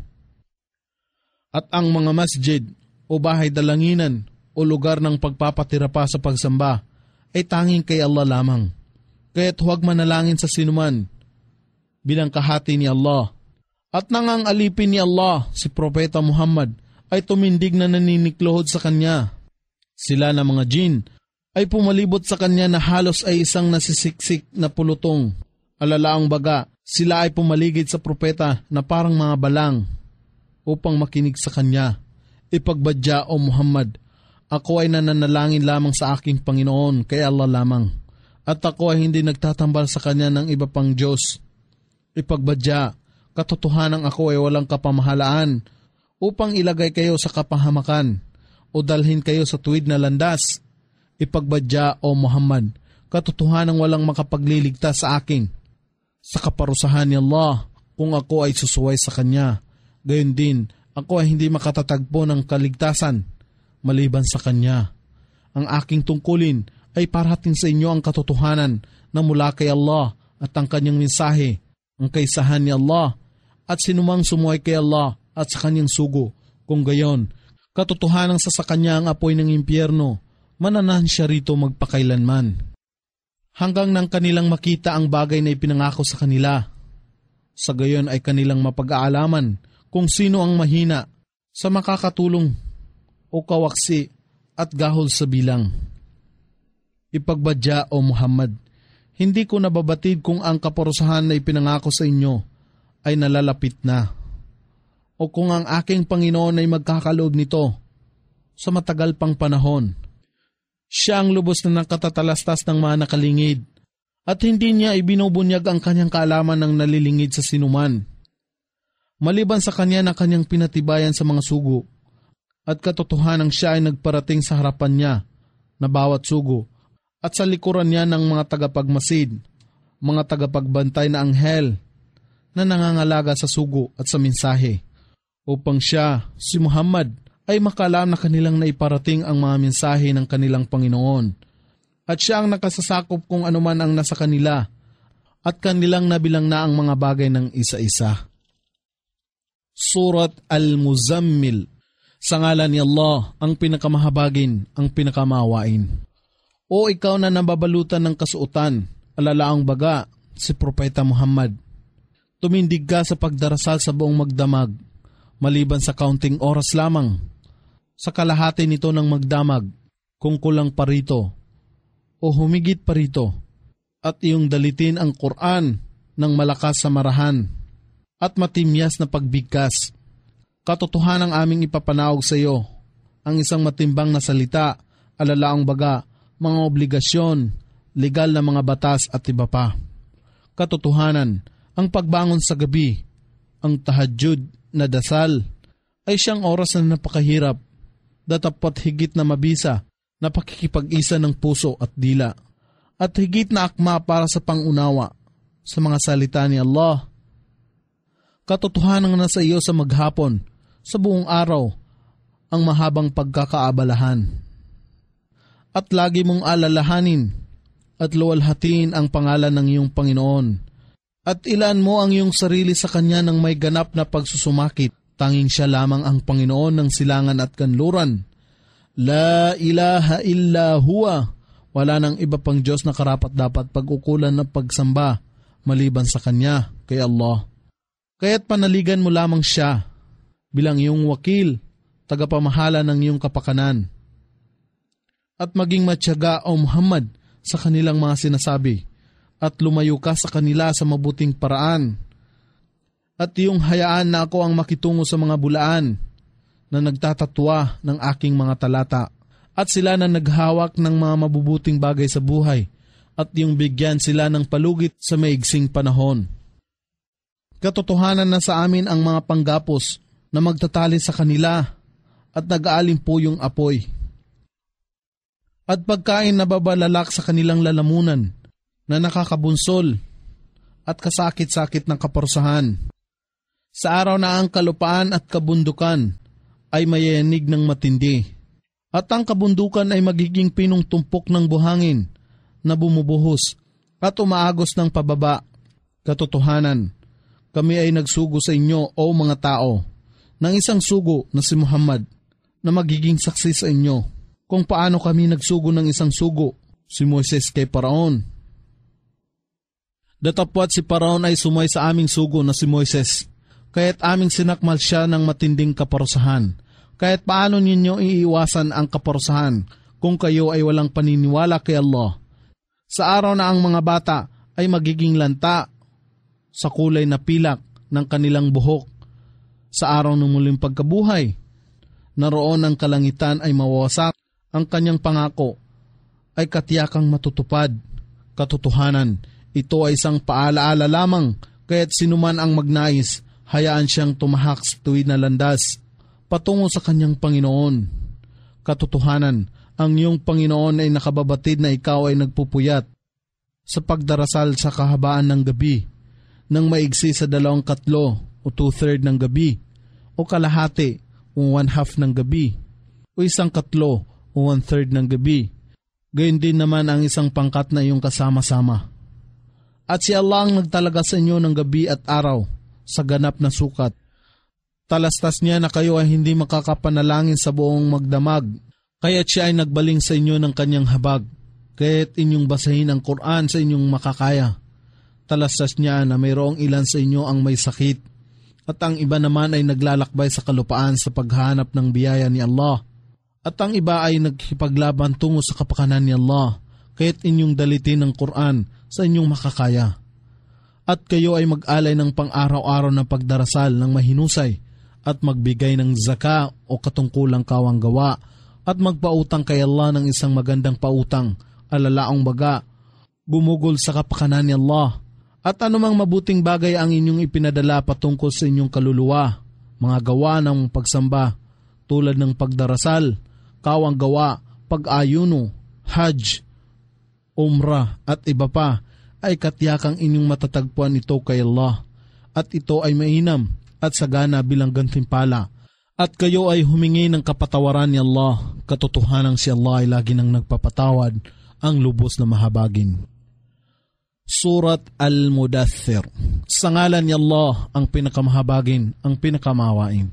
At ang mga masjid o bahay dalanginan o lugar ng pagpapatira pa sa pagsamba ay tanging kay Allah lamang. Kaya't huwag manalangin sa sinuman bilang kahati ni Allah. At nangang alipin ni Allah si Propeta Muhammad ay tumindig na naniniklohod sa kanya. Sila na mga jin ay pumalibot sa kanya na halos ay isang nasisiksik na pulutong. Alalaang baga, sila ay pumaligid sa propeta na parang mga balang upang makinig sa kanya. Ipagbadya o Muhammad, ako ay nananalangin lamang sa aking Panginoon kay Allah lamang, at ako ay hindi nagtatambal sa kanya ng iba pang Diyos. Ipagbadya, katotohanan ako ay walang kapamahalaan upang ilagay kayo sa kapahamakan o dalhin kayo sa tuwid na landas. Ipagbadya o Muhammad, katotohanan walang makapagliligtas sa akin sa kaparusahan ni Allah kung ako ay susuway sa Kanya. Gayon din, ako ay hindi makatatagpo ng kaligtasan maliban sa Kanya. Ang aking tungkulin ay parating sa inyo ang katotohanan na mula kay Allah at ang Kanyang mensahe, ang kaisahan ni Allah at sinumang sumuway kay Allah at sa Kanyang sugo. Kung gayon, katotohanan sa Kanya ang apoy ng impyerno, mananahan siya rito magpakailanman. Hanggang nang kanilang makita ang bagay na ipinangako sa kanila. Sa gayon ay kanilang mapag-aalaman kung sino ang mahina sa makakatulong o kawaksi at gahol sa bilang. Ipagbadya o Muhammad, hindi ko nababatid kung ang kaparusahan na ipinangako sa inyo ay nalalapit na, o kung ang aking Panginoon ay magkakaloob nito sa matagal pang panahon. Siya ang lubos na nakatatalastas ng mga nakalingid at hindi niya ibinubunyag ang kanyang kaalaman ng nalilingid sa sinuman. Maliban sa kanya na kanyang pinatibayan sa mga sugo at katotohanang siya ay nagparating sa harapan niya na bawat sugo at sa likuran niya ng mga tagapagmasid, mga tagapagbantay na anghel na nangangalaga sa sugo at sa mensahe upang siya, si Muhammad, ay makalam na kanilang naiparating ang mga mensahe ng kanilang Panginoon. At siya ang nakasasakop kung anuman ang nasa kanila at kanilang nabilang na ang mga bagay ng isa-isa. Surat Al-Muzammil. Sa ngalan ni Allah, ang pinakamahabagin, ang pinakamawain. O ikaw na nababalutan ng kasuotan, alalaang baga, si Propeta Muhammad. Tumindig ka sa pagdarasal sa buong magdamag, maliban sa kaunting oras lamang. Sa kalahati nito ng magdamag, kung kulang pa rito, o humigit pa rito, at iyong dalitin ang Quran ng malakas sa marahan, at matimyas na pagbigkas. Katotohanan ang aming ipapanawag sa iyo, ang isang matimbang na salita, alalaang baga, mga obligasyon, legal na mga batas at iba pa. Katotohanan, ang pagbangon sa gabi, ang tahajjud na dasal, ay siyang oras na napakahirap, datapot higit na mabisa na pakikipag-isa ng puso at dila, at higit na akma para sa pangunawa sa mga salita ni Allah. Katotohanan na sa iyo sa maghapon, sa buong araw, ang mahabang pagkakaabalahan. At lagi mong alalahanin at luwalhatiin ang pangalan ng iyong Panginoon, at ilaan mo ang iyong sarili sa Kanya ng may ganap na pagsusumakit. Tanging siya lamang ang Panginoon ng silangan at kanluran. La ilaha illa huwa. Wala nang iba pang Diyos na karapat dapat pag-ukulan ng pagsamba maliban sa Kanya, kay Allah. Kaya't panaligan mo lamang siya bilang iyong wakil, tagapamahala ng iyong kapakanan. At maging matyaga o Muhammad sa kanilang mga sinasabi at lumayo ka sa kanila sa mabuting paraan. At iyong hayaan na ako ang makitungo sa mga bulaan na nagtatatwa ng aking mga talata at sila na naghawak ng mga mabubuting bagay sa buhay at iyong bigyan sila ng palugit sa maigsing panahon. Katotohanan na sa amin ang mga panggapos na magtatali sa kanila at nag-aalimpo yung apoy. At pagkain na babalalak sa kanilang lalamunan na nakakabunsol at kasakit-sakit ng kaparusahan. Sa araw na ang kalupaan at kabundukan ay mayayanig ng matindi, at ang kabundukan ay magiging pinong tumpok ng buhangin na bumubuhos at umaagos ng pababa. Katotohanan, kami ay nagsugo sa inyo o mga tao ng isang sugo na si Muhammad na magiging saksi sa inyo kung paano kami nagsugo ng isang sugo, si Moises kay Paraon. Datapwat si Paraon ay sumay sa aming sugo na si Moises, kaya't aming sinakmal siya ng matinding kaparusahan. Kaya't paano ninyo iiwasan ang kaparusahan kung kayo ay walang paniniwala kay Allah? Sa araw na ang mga bata ay magiging lanta sa kulay na pilak ng kanilang buhok, sa araw ng muling pagkabuhay, naroon ang kalangitan ay mawawasak, ang kanyang pangako ay katiyakang matutupad. Katotohanan, ito ay isang paalaala lamang, kaya't sinuman ang magnais, hayaan siyang tumahak sa tuwid na landas patungo sa kanyang Panginoon. Katotohanan, ang iyong Panginoon ay nakababatid na ikaw ay nagpupuyat sa pagdarasal sa kahabaan ng gabi, nang maigsi sa 2/3 o 2/3 ng gabi, o kalahati o 1/2 ng gabi, o 1/4 o 1/3 ng gabi. Gayon din naman ang isang pangkat na iyong kasama-sama. At si Allah ang nagtalaga sa inyo ng gabi at araw sa ganap na sukat. Talastas niya na kayo ay hindi makakapanalangin sa buong magdamag, kaya't siya ay nagbaling sa inyo ng kanyang habag, kaya't inyong basahin ang Quran sa inyong makakaya. Talastas niya na mayroong ilan sa inyo ang may sakit, at ang iba naman ay naglalakbay sa kalupaan sa paghanap ng biyaya ni Allah, at ang iba ay nagkipaglaban tungo sa kapakanan ni Allah, kaya't inyong dalitin ang Quran sa inyong makakaya. At kayo ay mag-alay ng pang-araw-araw na pagdarasal ng mahinusay, at magbigay ng zaka o katungkulang kawang gawa, at magpautang kay Allah ng isang magandang pautang, alalaong baga, gumugol sa kapakanan ni Allah. At anumang mabuting bagay ang inyong ipinadala patungkol sa inyong kaluluwa, mga gawa ng pagsamba, tulad ng pagdarasal, kawang gawa, pag-ayuno, hajj, umrah at iba pa, ay katiyakang inyong matatagpuan ito kay Allah, at ito ay mainam at sagana bilang gantimpala, at kayo ay humingi ng kapatawaran ni Allah. Katotohanang si Allah ay lagi nang nagpapatawad, ang lubos na mahabagin. Surat Al-Mudaththir. Sa ngalan ni Allah, ang pinakamahabagin, ang pinakamawain.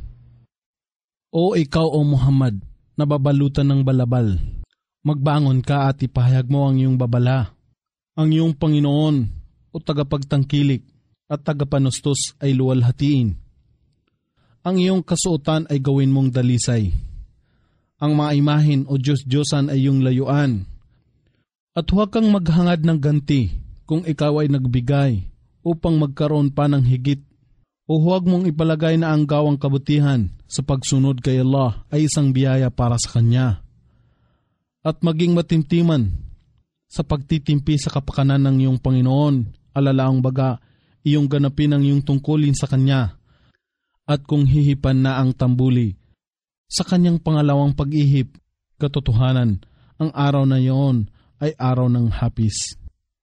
O ikaw o Muhammad, nababalutan ng balabal, magbangon ka at ipahayag mo ang iyong babala. Ang iyong Panginoon o tagapagtangkilik at tagapanustos ay luwalhatiin. Ang iyong kasuotan ay gawin mong dalisay. Ang mga imahin o Diyos-Diyosan ay iyong layuan. At huwag kang maghangad ng ganti kung ikaw ay nagbigay upang magkaroon pa ng higit, o huwag mong ipalagay na ang gawang kabutihan sa pagsunod kay Allah ay isang biyaya para sa Kanya. At maging matimtiman sa pagtitimpi sa kapakanan ng iyong Panginoon, alalaang baga, iyong ganapin ang iyong tungkulin sa Kanya. At kung hihipan na ang tambuli sa Kanyang pangalawang pag-ihip, katotohanan, ang araw na iyon ay araw ng hapis.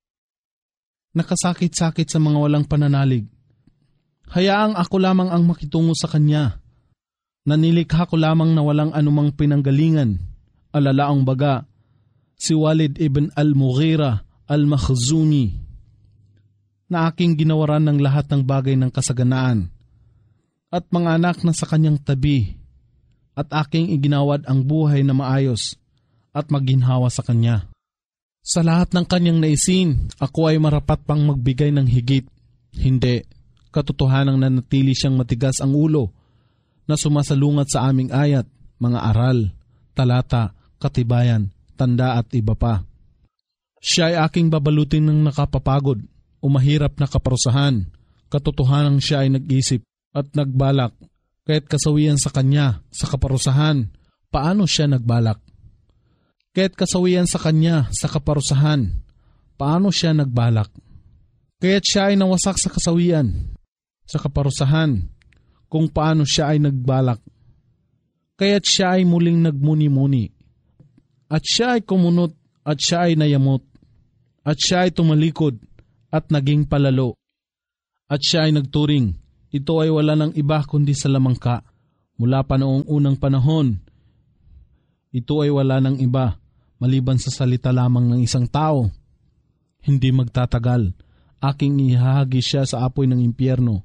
Nakasakit-sakit sa mga walang pananalig. Hayaang ako lamang ang makitungo sa Kanya. Nanilikha ko lamang na walang anumang pinanggalingan. Alalaang baga, si Walid ibn al-Mughira al-Makhzumi, na aking ginawaran ng lahat ng bagay ng kasaganaan, at mga anak na sa kanyang tabi, at aking iginawad ang buhay na maayos at maginhawa sa Kanya. Sa lahat ng kanyang naisin, ako ay marapat pang magbigay ng higit. Hindi, katotohanang nanatili siyang matigas ang ulo na sumasalungat sa aming ayat, mga aral, talata, katibayan, tanda at iba pa. Siya ay aking babalutin ng nakapapagod o mahirap na kaparusahan. Katotohanang siya ay nag-isip at nagbalak, kaya't kasawian sa Kanya sa kaparusahan. Paano siya nagbalak? Kaya't kasawian sa Kanya sa kaparusahan. Paano siya nagbalak? Kaya't siya ay nawasak sa kasawian sa kaparusahan, kung paano siya ay nagbalak. Kaya't siya ay muling nagmuni-muni, at siya ay kumunot, at siya ay nayamot, at siya ay tumalikod at naging palalo. At siya ay nagturing, ito ay wala ng iba kundi sa lamangka. Mula pa noong unang panahon, ito ay wala ng iba maliban sa salita lamang ng isang tao. Hindi magtatagal, aking ihahagi siya sa apoy ng impyerno.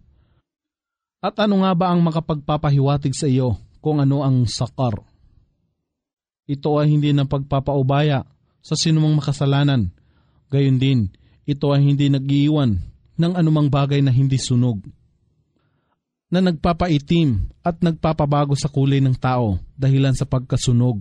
At ano nga ba ang makapagpapahiwatig sa iyo kung ano ang sakar? Ito ay hindi na pagpapaubaya sa sinumang makasalanan. Gayon din, ito ay hindi nag-iiwan ng anumang bagay na hindi sunog, na nagpapaitim at nagpapabago sa kulay ng tao dahilan sa pagkasunog.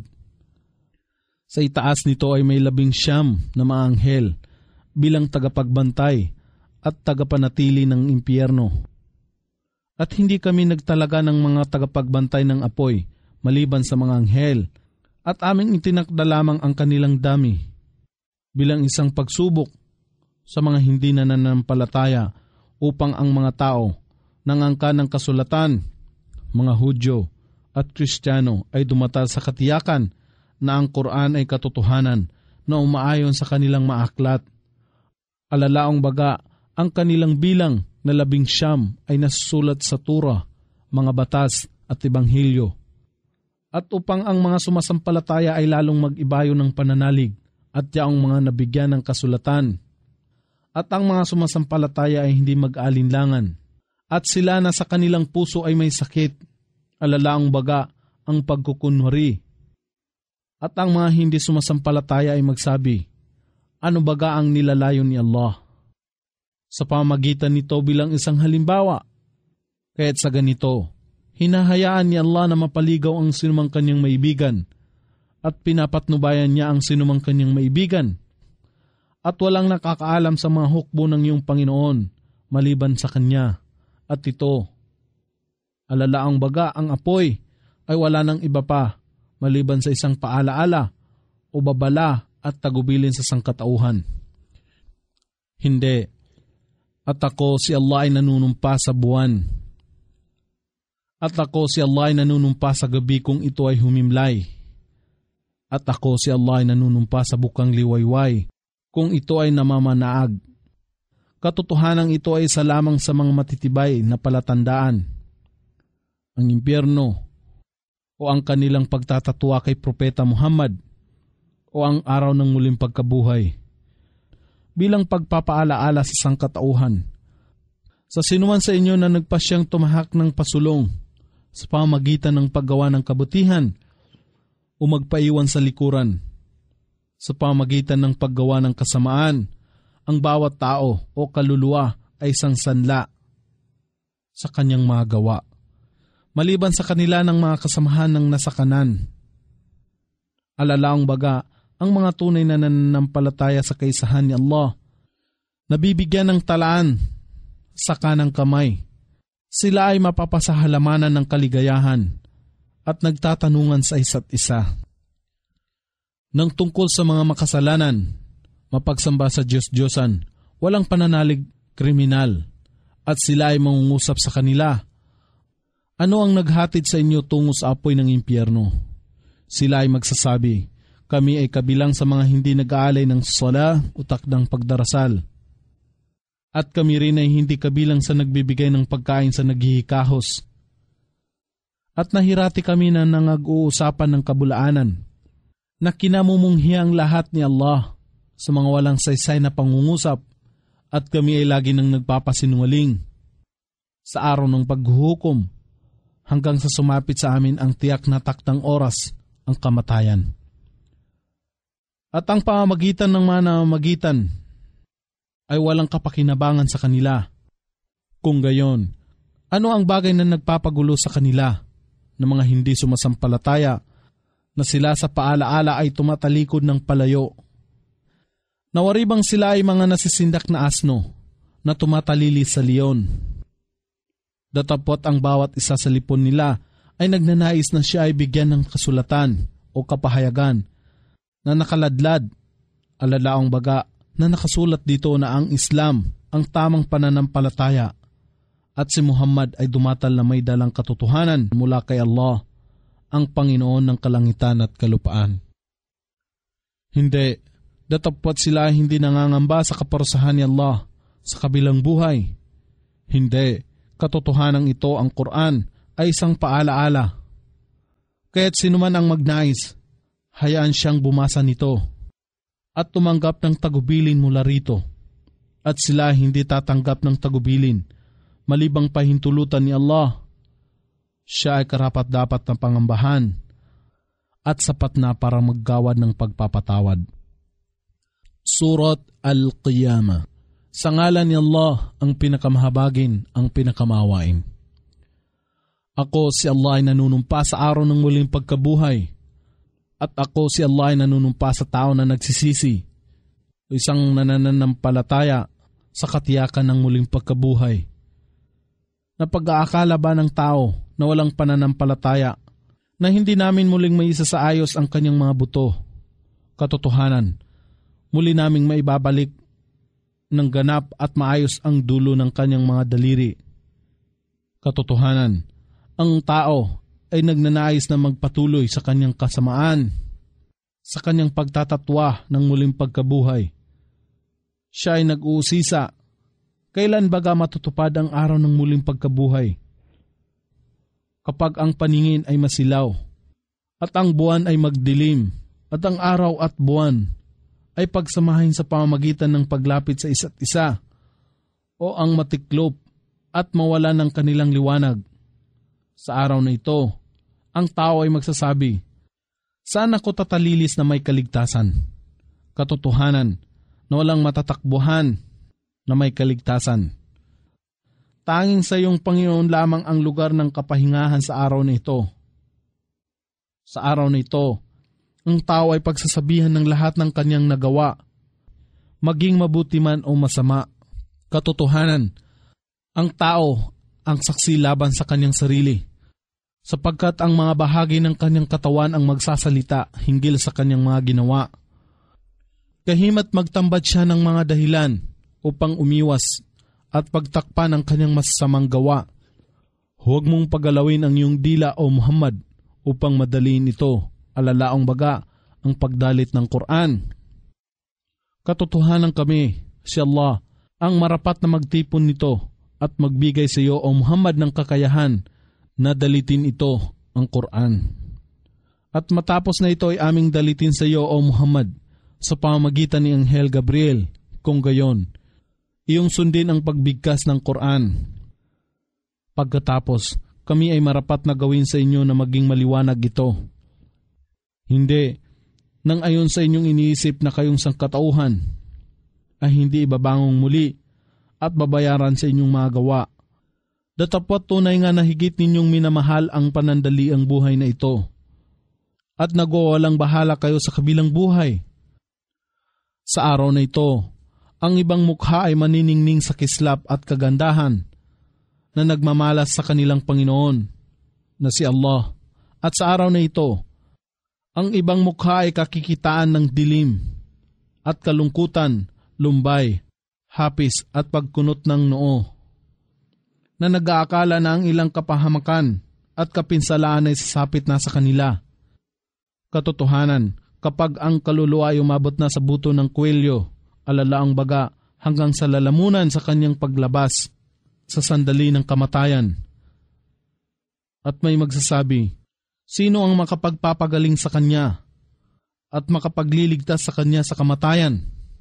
Sa itaas nito ay may 19 na mga anghel bilang tagapagbantay at tagapanatili ng impyerno. At hindi kami nagtalaga ng mga tagapagbantay ng apoy maliban sa mga anghel, at aming itinakda lamang ang kanilang dami bilang isang pagsubok sa mga hindi nananampalataya upang ang mga tao nangangka ng kasulatan, mga Hudyo at Kristiyano ay dumatal sa katiyakan na ang Quran ay katotohanan na umaayon sa kanilang maaklat. Alalaong baga, ang kanilang bilang na 19 ay nasusulat sa Tura, mga batas at Ebanghelyo. At upang ang mga sumasampalataya ay lalong mag-ibayo ng pananalig at yaong mga nabigyan ng kasulatan, at ang mga sumasampalataya ay hindi mag-alinlangan, at sila na sa kanilang puso ay may sakit, alalaang baga ang pagkukunwari. At ang mga hindi sumasampalataya ay magsabi, ano baga ang nilalayo ni Allah? Sa pamagitan nito bilang isang halimbawa, kaya't sa ganito, hinahayaan ni Allah na mapaligaw ang sinumang kanyang maibigan, at pinapatnubayan niya ang sinumang kanyang maibigan, at walang nakakaalam sa mga hukbo ng iyong Panginoon maliban sa Kanya. At ito, alalaang baga ang apoy ay wala ng iba pa maliban sa isang paalaala o babala at tagubilin sa sangkatauhan. Hindi, at ako si Allah ay nanunumpa sa buwan. At ako si Allah ay nanunumpa sa gabi kung ito ay humimlay. At ako si Allah ay nanunumpa sa bukang liwayway kung ito ay namamanaag. Katotohanan ito ay isa lamang sa mga matitibay na palatandaan. Ang impyerno o ang kanilang pagtatatwa kay Propeta Muhammad o ang araw ng muling pagkabuhay bilang pagpapaalaala sa sangkatauhan. Sa sinuman sa inyo na nagpasyang tumahak ng pasulong sa pamagitan ng paggawa ng kabutihan o magpaiwan sa likuran, sa pamagitan ng paggawa ng kasamaan, ang bawat tao o kaluluwa ay isang sanla sa kanyang mga gawa, maliban sa kanila ng mga kasamahan ng nasa kanan. Alalaang baga, ang mga tunay na nananampalataya sa kaisahan ni Allah, nabibigyan ng talaan sa kanang kamay. Sila ay mapapasahalamanan ng kaligayahan at nagtatanungan sa isa't isa. Nang tungkol sa mga makasalanan, mapagsamba sa Diyos-Diyosan, walang pananalig kriminal, at sila ay mangungusap sa kanila. Ano ang naghatid sa inyo tungo sa apoy ng impyerno? Sila ay magsasabi, kami ay kabilang sa mga hindi nag-aalay ng sala o takdang pagdarasal. At kami rin ay hindi kabilang sa nagbibigay ng pagkain sa naghihikahos. At nahirati kami na nangag-uusapan ng kabulaanan, na kinamumunghi ang lahat ni Allah sa mga walang saysay na pangungusap, at kami ay lagi nang nagpapasinungaling sa araw ng paghuhukom hanggang sa sumapit sa amin ang tiyak na takdang oras, ang kamatayan. At ang pamamagitan ng mga namamagitan ay walang kapakinabangan sa kanila. Kung gayon, ano ang bagay na nagpapagulo sa kanila ng mga hindi sumasampalataya na sila sa paalaala ay tumatalikod ng palayo? Nawaribang sila ay mga nasisindak na asno na tumatalili sa leon. Datapot ang bawat isa sa lipon nila ay nagnanais na siya ay bigyan ng kasulatan o kapahayagan na nakaladlad, alalaong baga na nakasulat dito na ang Islam ang tamang pananampalataya at si Muhammad ay dumatal na may dalang katotohanan mula kay Allah, ang Panginoon ng kalangitan at kalupaan. Hindi, datapwat sila hindi nangangamba sa kaparusahan ni Allah sa kabilang buhay. Hindi, katotohanan ito ang Quran ay isang paalaala. Kaya't sinuman ang magnais, hayaan siyang bumasa nito at tumanggap ng tagubilin mula rito. At sila hindi tatanggap ng tagubilin, malibang pahintulutan ni Allah. Siya ay karapat-dapat na pangambahan at sapat na para maggawad ng pagpapatawad. Surat Al-Qiyamah. Sa ngalan ni Allah, ang pinakamahabagin, ang pinakamawain. Ako si Allah ay nanunumpa sa araw ng muling pagkabuhay. At ako si Allah ay nanunumpa sa tao na nagsisisi, o isang nananampalataya sa katiyakan ng muling pagkabuhay. Napag-aakala ba ng tao na walang pananampalataya na hindi namin muling maisa sa ayos ang kanyang mga buto? Katotohanan, muli naming maibabalik ng ganap at maayos ang dulo ng kanyang mga daliri. Katotohanan, ang tao ay nagnanais na magpatuloy sa kanyang kasamaan, sa kanyang pagtatatwa ng muling pagkabuhay. Siya ay nag-uusisa, kailan baga matutupad ang araw ng muling pagkabuhay? Kapag ang paningin ay masilaw, at ang buwan ay magdilim, at ang araw at buwan ay pagsamahin sa pamamagitan ng paglapit sa isa't isa, o ang matiklop at mawala ng kanilang liwanag. Sa araw na ito, ang tao ay magsasabi, saan ako tatalilis na may kaligtasan? Katotohanan na walang matatakbuhan na may kaligtasan. Tanging sa iyong Panginoon lamang ang lugar ng kapahingahan sa araw na ito. Sa araw na ito, ang tao ay pagsasabihan ng lahat ng kanyang nagawa, maging mabuti man o masama. Katotohanan, ang tao ang saksi laban sa kanyang sarili, sapagkat ang mga bahagi ng kanyang katawan ang magsasalita hinggil sa kanyang mga ginawa. Kahimat magtambat siya ng mga dahilan upang umiwas at pagtakpan ang kanyang masasamang gawa. Huwag mong pagalawin ang iyong dila o Muhammad upang madaliin ito, alalaong baga ang pagdalit ng Quran. Katotohanan kami, si Allah, ang marapat na magtipon nito at magbigay sa iyo o Muhammad ng kakayahan na dalitin ito, ang Quran. At matapos na ito ay aming dalitin sa iyo o Muhammad sa pamamagitan ni Anghel Gabriel, kung gayon, iyong sundin ang pagbigkas ng Quran. Pagkatapos, kami ay marapat na gawin sa inyo na maging maliwanag ito. Hindi, nang ayon sa inyong iniisip na kayong sangkatauhan, ay hindi ibabangong muli at babayaran sa inyong mga gawa. Datapwat tunay nga na higit ninyong minamahal ang panandaliang buhay na ito, at nagwawalang bahala kayo sa kabilang buhay. Sa araw na ito, ang ibang mukha ay maniningning sa kislap at kagandahan na nagmamalas sa kanilang Panginoon, na si Allah. At sa araw na ito, ang ibang mukha ay kakikitaan ng dilim at kalungkutan, lumbay, hapis at pagkunot ng noo, na nag-aakala na ang ilang kapahamakan at kapinsalaan ay sasapit na sa kanila. Katotohanan, kapag ang kaluluwa ay umabot na sa buto ng kwelyo, alalaang baga hanggang sa lalamunan sa kanyang paglabas sa sandali ng kamatayan. At may magsasabi, sino ang makapagpapagaling sa kanya at makapagliligtas sa kanya sa kamatayan?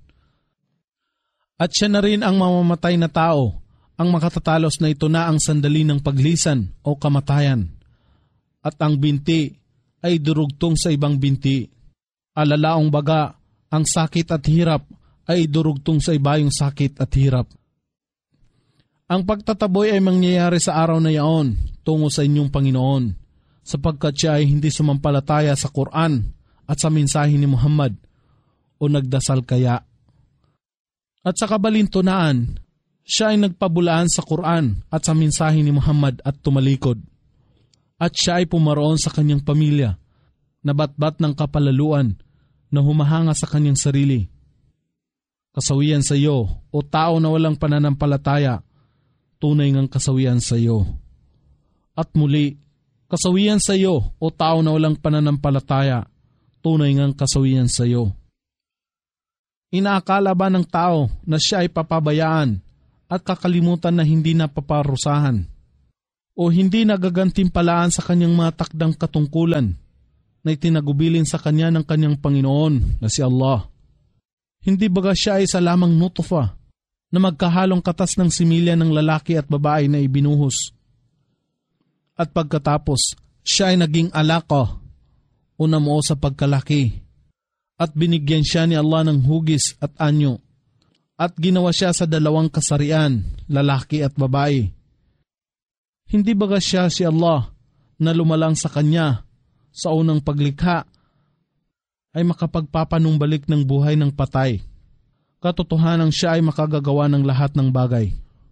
At siya na rin ang mamamatay na tao, ang makatatalos na ito na ang sandali ng paglisan o kamatayan. At ang binti ay durugtong sa ibang binti. Alalaong baga, ang sakit at hirap ay durugtong sa ibayong sakit at hirap. Ang pagtataboy ay mangyayari sa araw na yaon tungo sa inyong Panginoon, sapagkat siya ay hindi sumampalataya sa Quran at sa mensahe ni Muhammad o nagdasal kaya. At sa kabalintunaan, siya ay nagpabulaan sa Quran at sa mensahe ni Muhammad at tumalikod. At siya ay pumaroon sa kanyang pamilya, nabatbat ng kapalaluan na humahanga sa kanyang sarili. Kasawian sa iyo, o tao na walang pananampalataya, tunay ngang kasawian sa iyo. At muli, kasawian sa iyo, o tao na walang pananampalataya, tunay ngang kasawian sa iyo. Inaakala ba ng tao na siya ay papabayaan at kakalimutan na hindi napaparusahan o hindi nagagantimpalaan sa kanyang mga takdang katungkulan na itinagubilin sa kanya ng kanyang Panginoon na si Allah. Hindi baga siya ay isa lamang nutfa na magkahalong katas ng similya ng lalaki at babae na ibinuhos. At pagkatapos, siya ay naging alaka o namuo sa pagkalaki at binigyan siya ni Allah ng hugis at anyo at ginawa siya sa dalawang kasarian, lalaki at babae. Hindi baga siya si Allah na lumalang sa kanya sa unang paglikha ay makapagpapanumbalik ng buhay ng patay. Katotohanan siya ay makagagawa ng lahat ng bagay.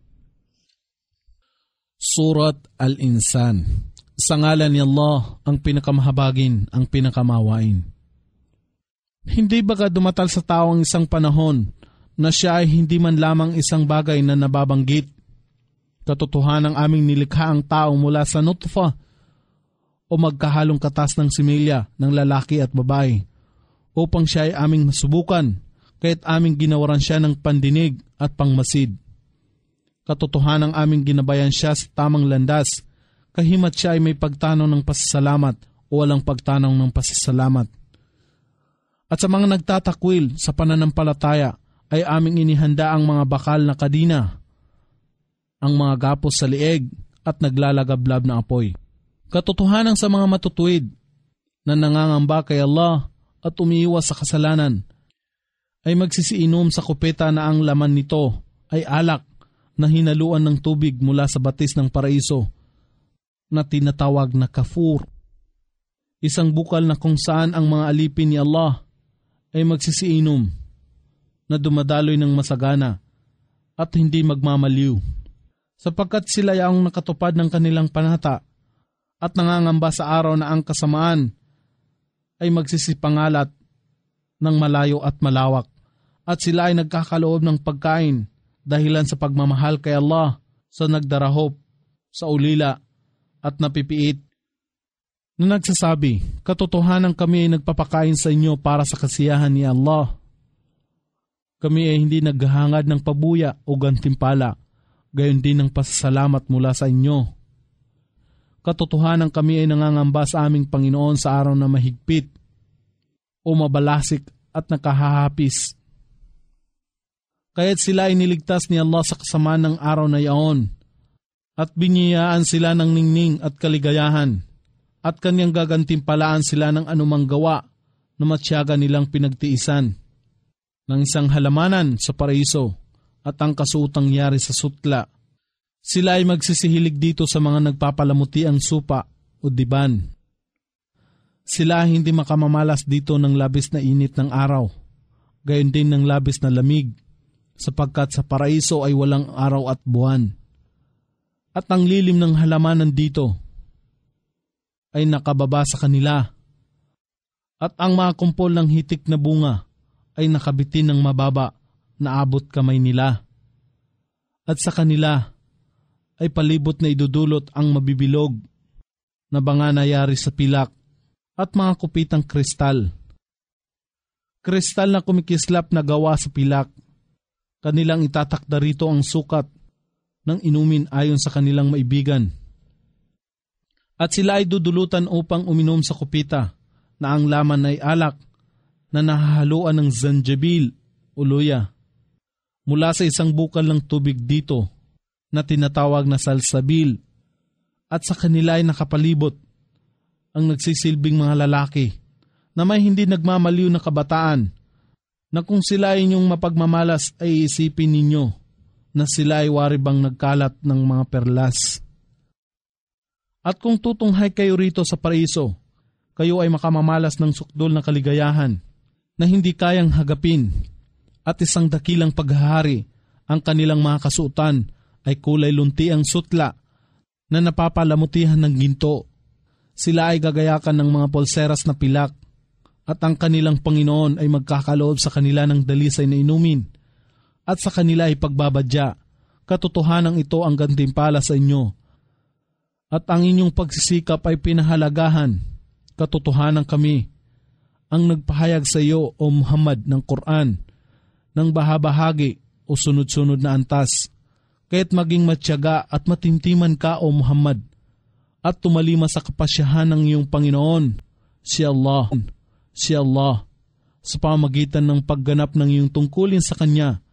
Surat Al-Insan. Sa ngalan ni Allah, ang pinakamahabagin, ang pinakamawain. Hindi baga dumatal sa tao ang isang panahon na siya ay hindi man lamang isang bagay na nababanggit? Katotohanan ng aming nilikha ang tao mula sa nutfa o magkahalong katas ng similya ng lalaki at babae upang siya ay aming masubukan kaya't aming ginawaran siya ng pandinig at pangmasid. Katotohanan ng aming ginabayan siya sa tamang landas kahimat siya ay may pagtanaw ng pasasalamat o walang pagtanaw ng pasasalamat. At sa mga nagtatakwil sa pananampalataya ay aming inihanda ang mga bakal na kadina, ang mga gapos sa lieg at naglalagablab na apoy. Katotohanan sa mga matutuwid na nangangamba kay Allah at umiiwas sa kasalanan ay magsisiinom sa kupeta na ang laman nito ay alak na hinaluan ng tubig mula sa batis ng paraiso na tinatawag na kafur. Isang bukal na kung saan ang mga alipin ni Allah ay magsisiinom na dumadaloy ng masagana at hindi magmamaliw, sapagkat sila ay ang nakatupad ng kanilang panata at nangangamba sa araw na ang kasamaan ay magsisipangalat ng malayo at malawak at sila ay nagkakaloob ng pagkain dahilan sa pagmamahal kay Allah sa nagdarahop, sa ulila at napipiit na nagsasabi, katotohanan kami ay nagpapakain sa inyo para sa kasiyahan ni Allah. Kami ay hindi naghahangad ng pabuya o gantimpala, gayon din ng pasasalamat mula sa inyo. Katotohanan kami ay nangangamba sa aming Panginoon sa araw na mahigpit o mabalasik at nakahahapis. Kaya't sila ay niligtas ni Allah sa kasamaan ng araw na yaon at biniyayaan sila ng ningning at kaligayahan at kanyang gagantimpalaan sila ng anumang gawa na matyaga nilang pinagtiisan ng isang halamanan sa paraiso at ang kasuotang yari sa sutla. Sila ay magsisihilig dito sa mga nagpapalamuti ang supa o diban. Sila ay hindi makamamalas dito ng labis na init ng araw, gayon din ng labis na lamig, sapagkat sa paraiso ay walang araw at buwan. At ang lilim ng halamanan dito ay nakababa sa kanila, at ang mga kumpol ng hitik na bunga ay nakabitin ng mababa na abot kamay nila. At sa kanila ay palibot na idudulot ang mabibilog na banga na yari sa pilak at mga kupitang kristal. Kristal na kumikislap na gawa sa pilak. Kanilang itatakda rito ang sukat ng inumin ayon sa kanilang maibigan. At sila ay dudulutan upang uminom sa kupita na ang laman ay alak na nahahaluan ng zanjabil o luya mula sa isang bukal ng tubig dito na tinatawag na salsabil, at sa kanila ay nakapalibot ang nagsisilbing mga lalaki na may hindi nagmamaliw na kabataan na kung sila ay inyong mapagmamalas ay isipin ninyo na sila ay waribang nagkalat ng mga perlas. At kung tutunghay kayo rito sa paraiso, kayo ay makamamalas ng sukdol na kaligayahan na hindi kayang hagapin, at isang dakilang paghahari ang kanilang mga kasuotan ay kulay lunti ang sutla na napapalamutihan ng ginto. Sila ay gagayakan ng mga polseras na pilak, at ang kanilang Panginoon ay magkakaloob sa kanila ng dalisay na inumin, at sa kanila ay pagbabadya. Katotohanan ito ang gantimpala sa inyo, at ang inyong pagsisikap ay pinahalagahan. Katotohanan kami ang nagpahayag sa iyo, O Muhammad, ng Quran, ng bahabahagi o sunod-sunod na antas, Kaya't maging matyaga at matintiman ka, O Muhammad, at tumalima sa kapasyahan ng iyong Panginoon, si Allah, sa pamagitan ng pagganap ng iyong tungkulin sa Kanya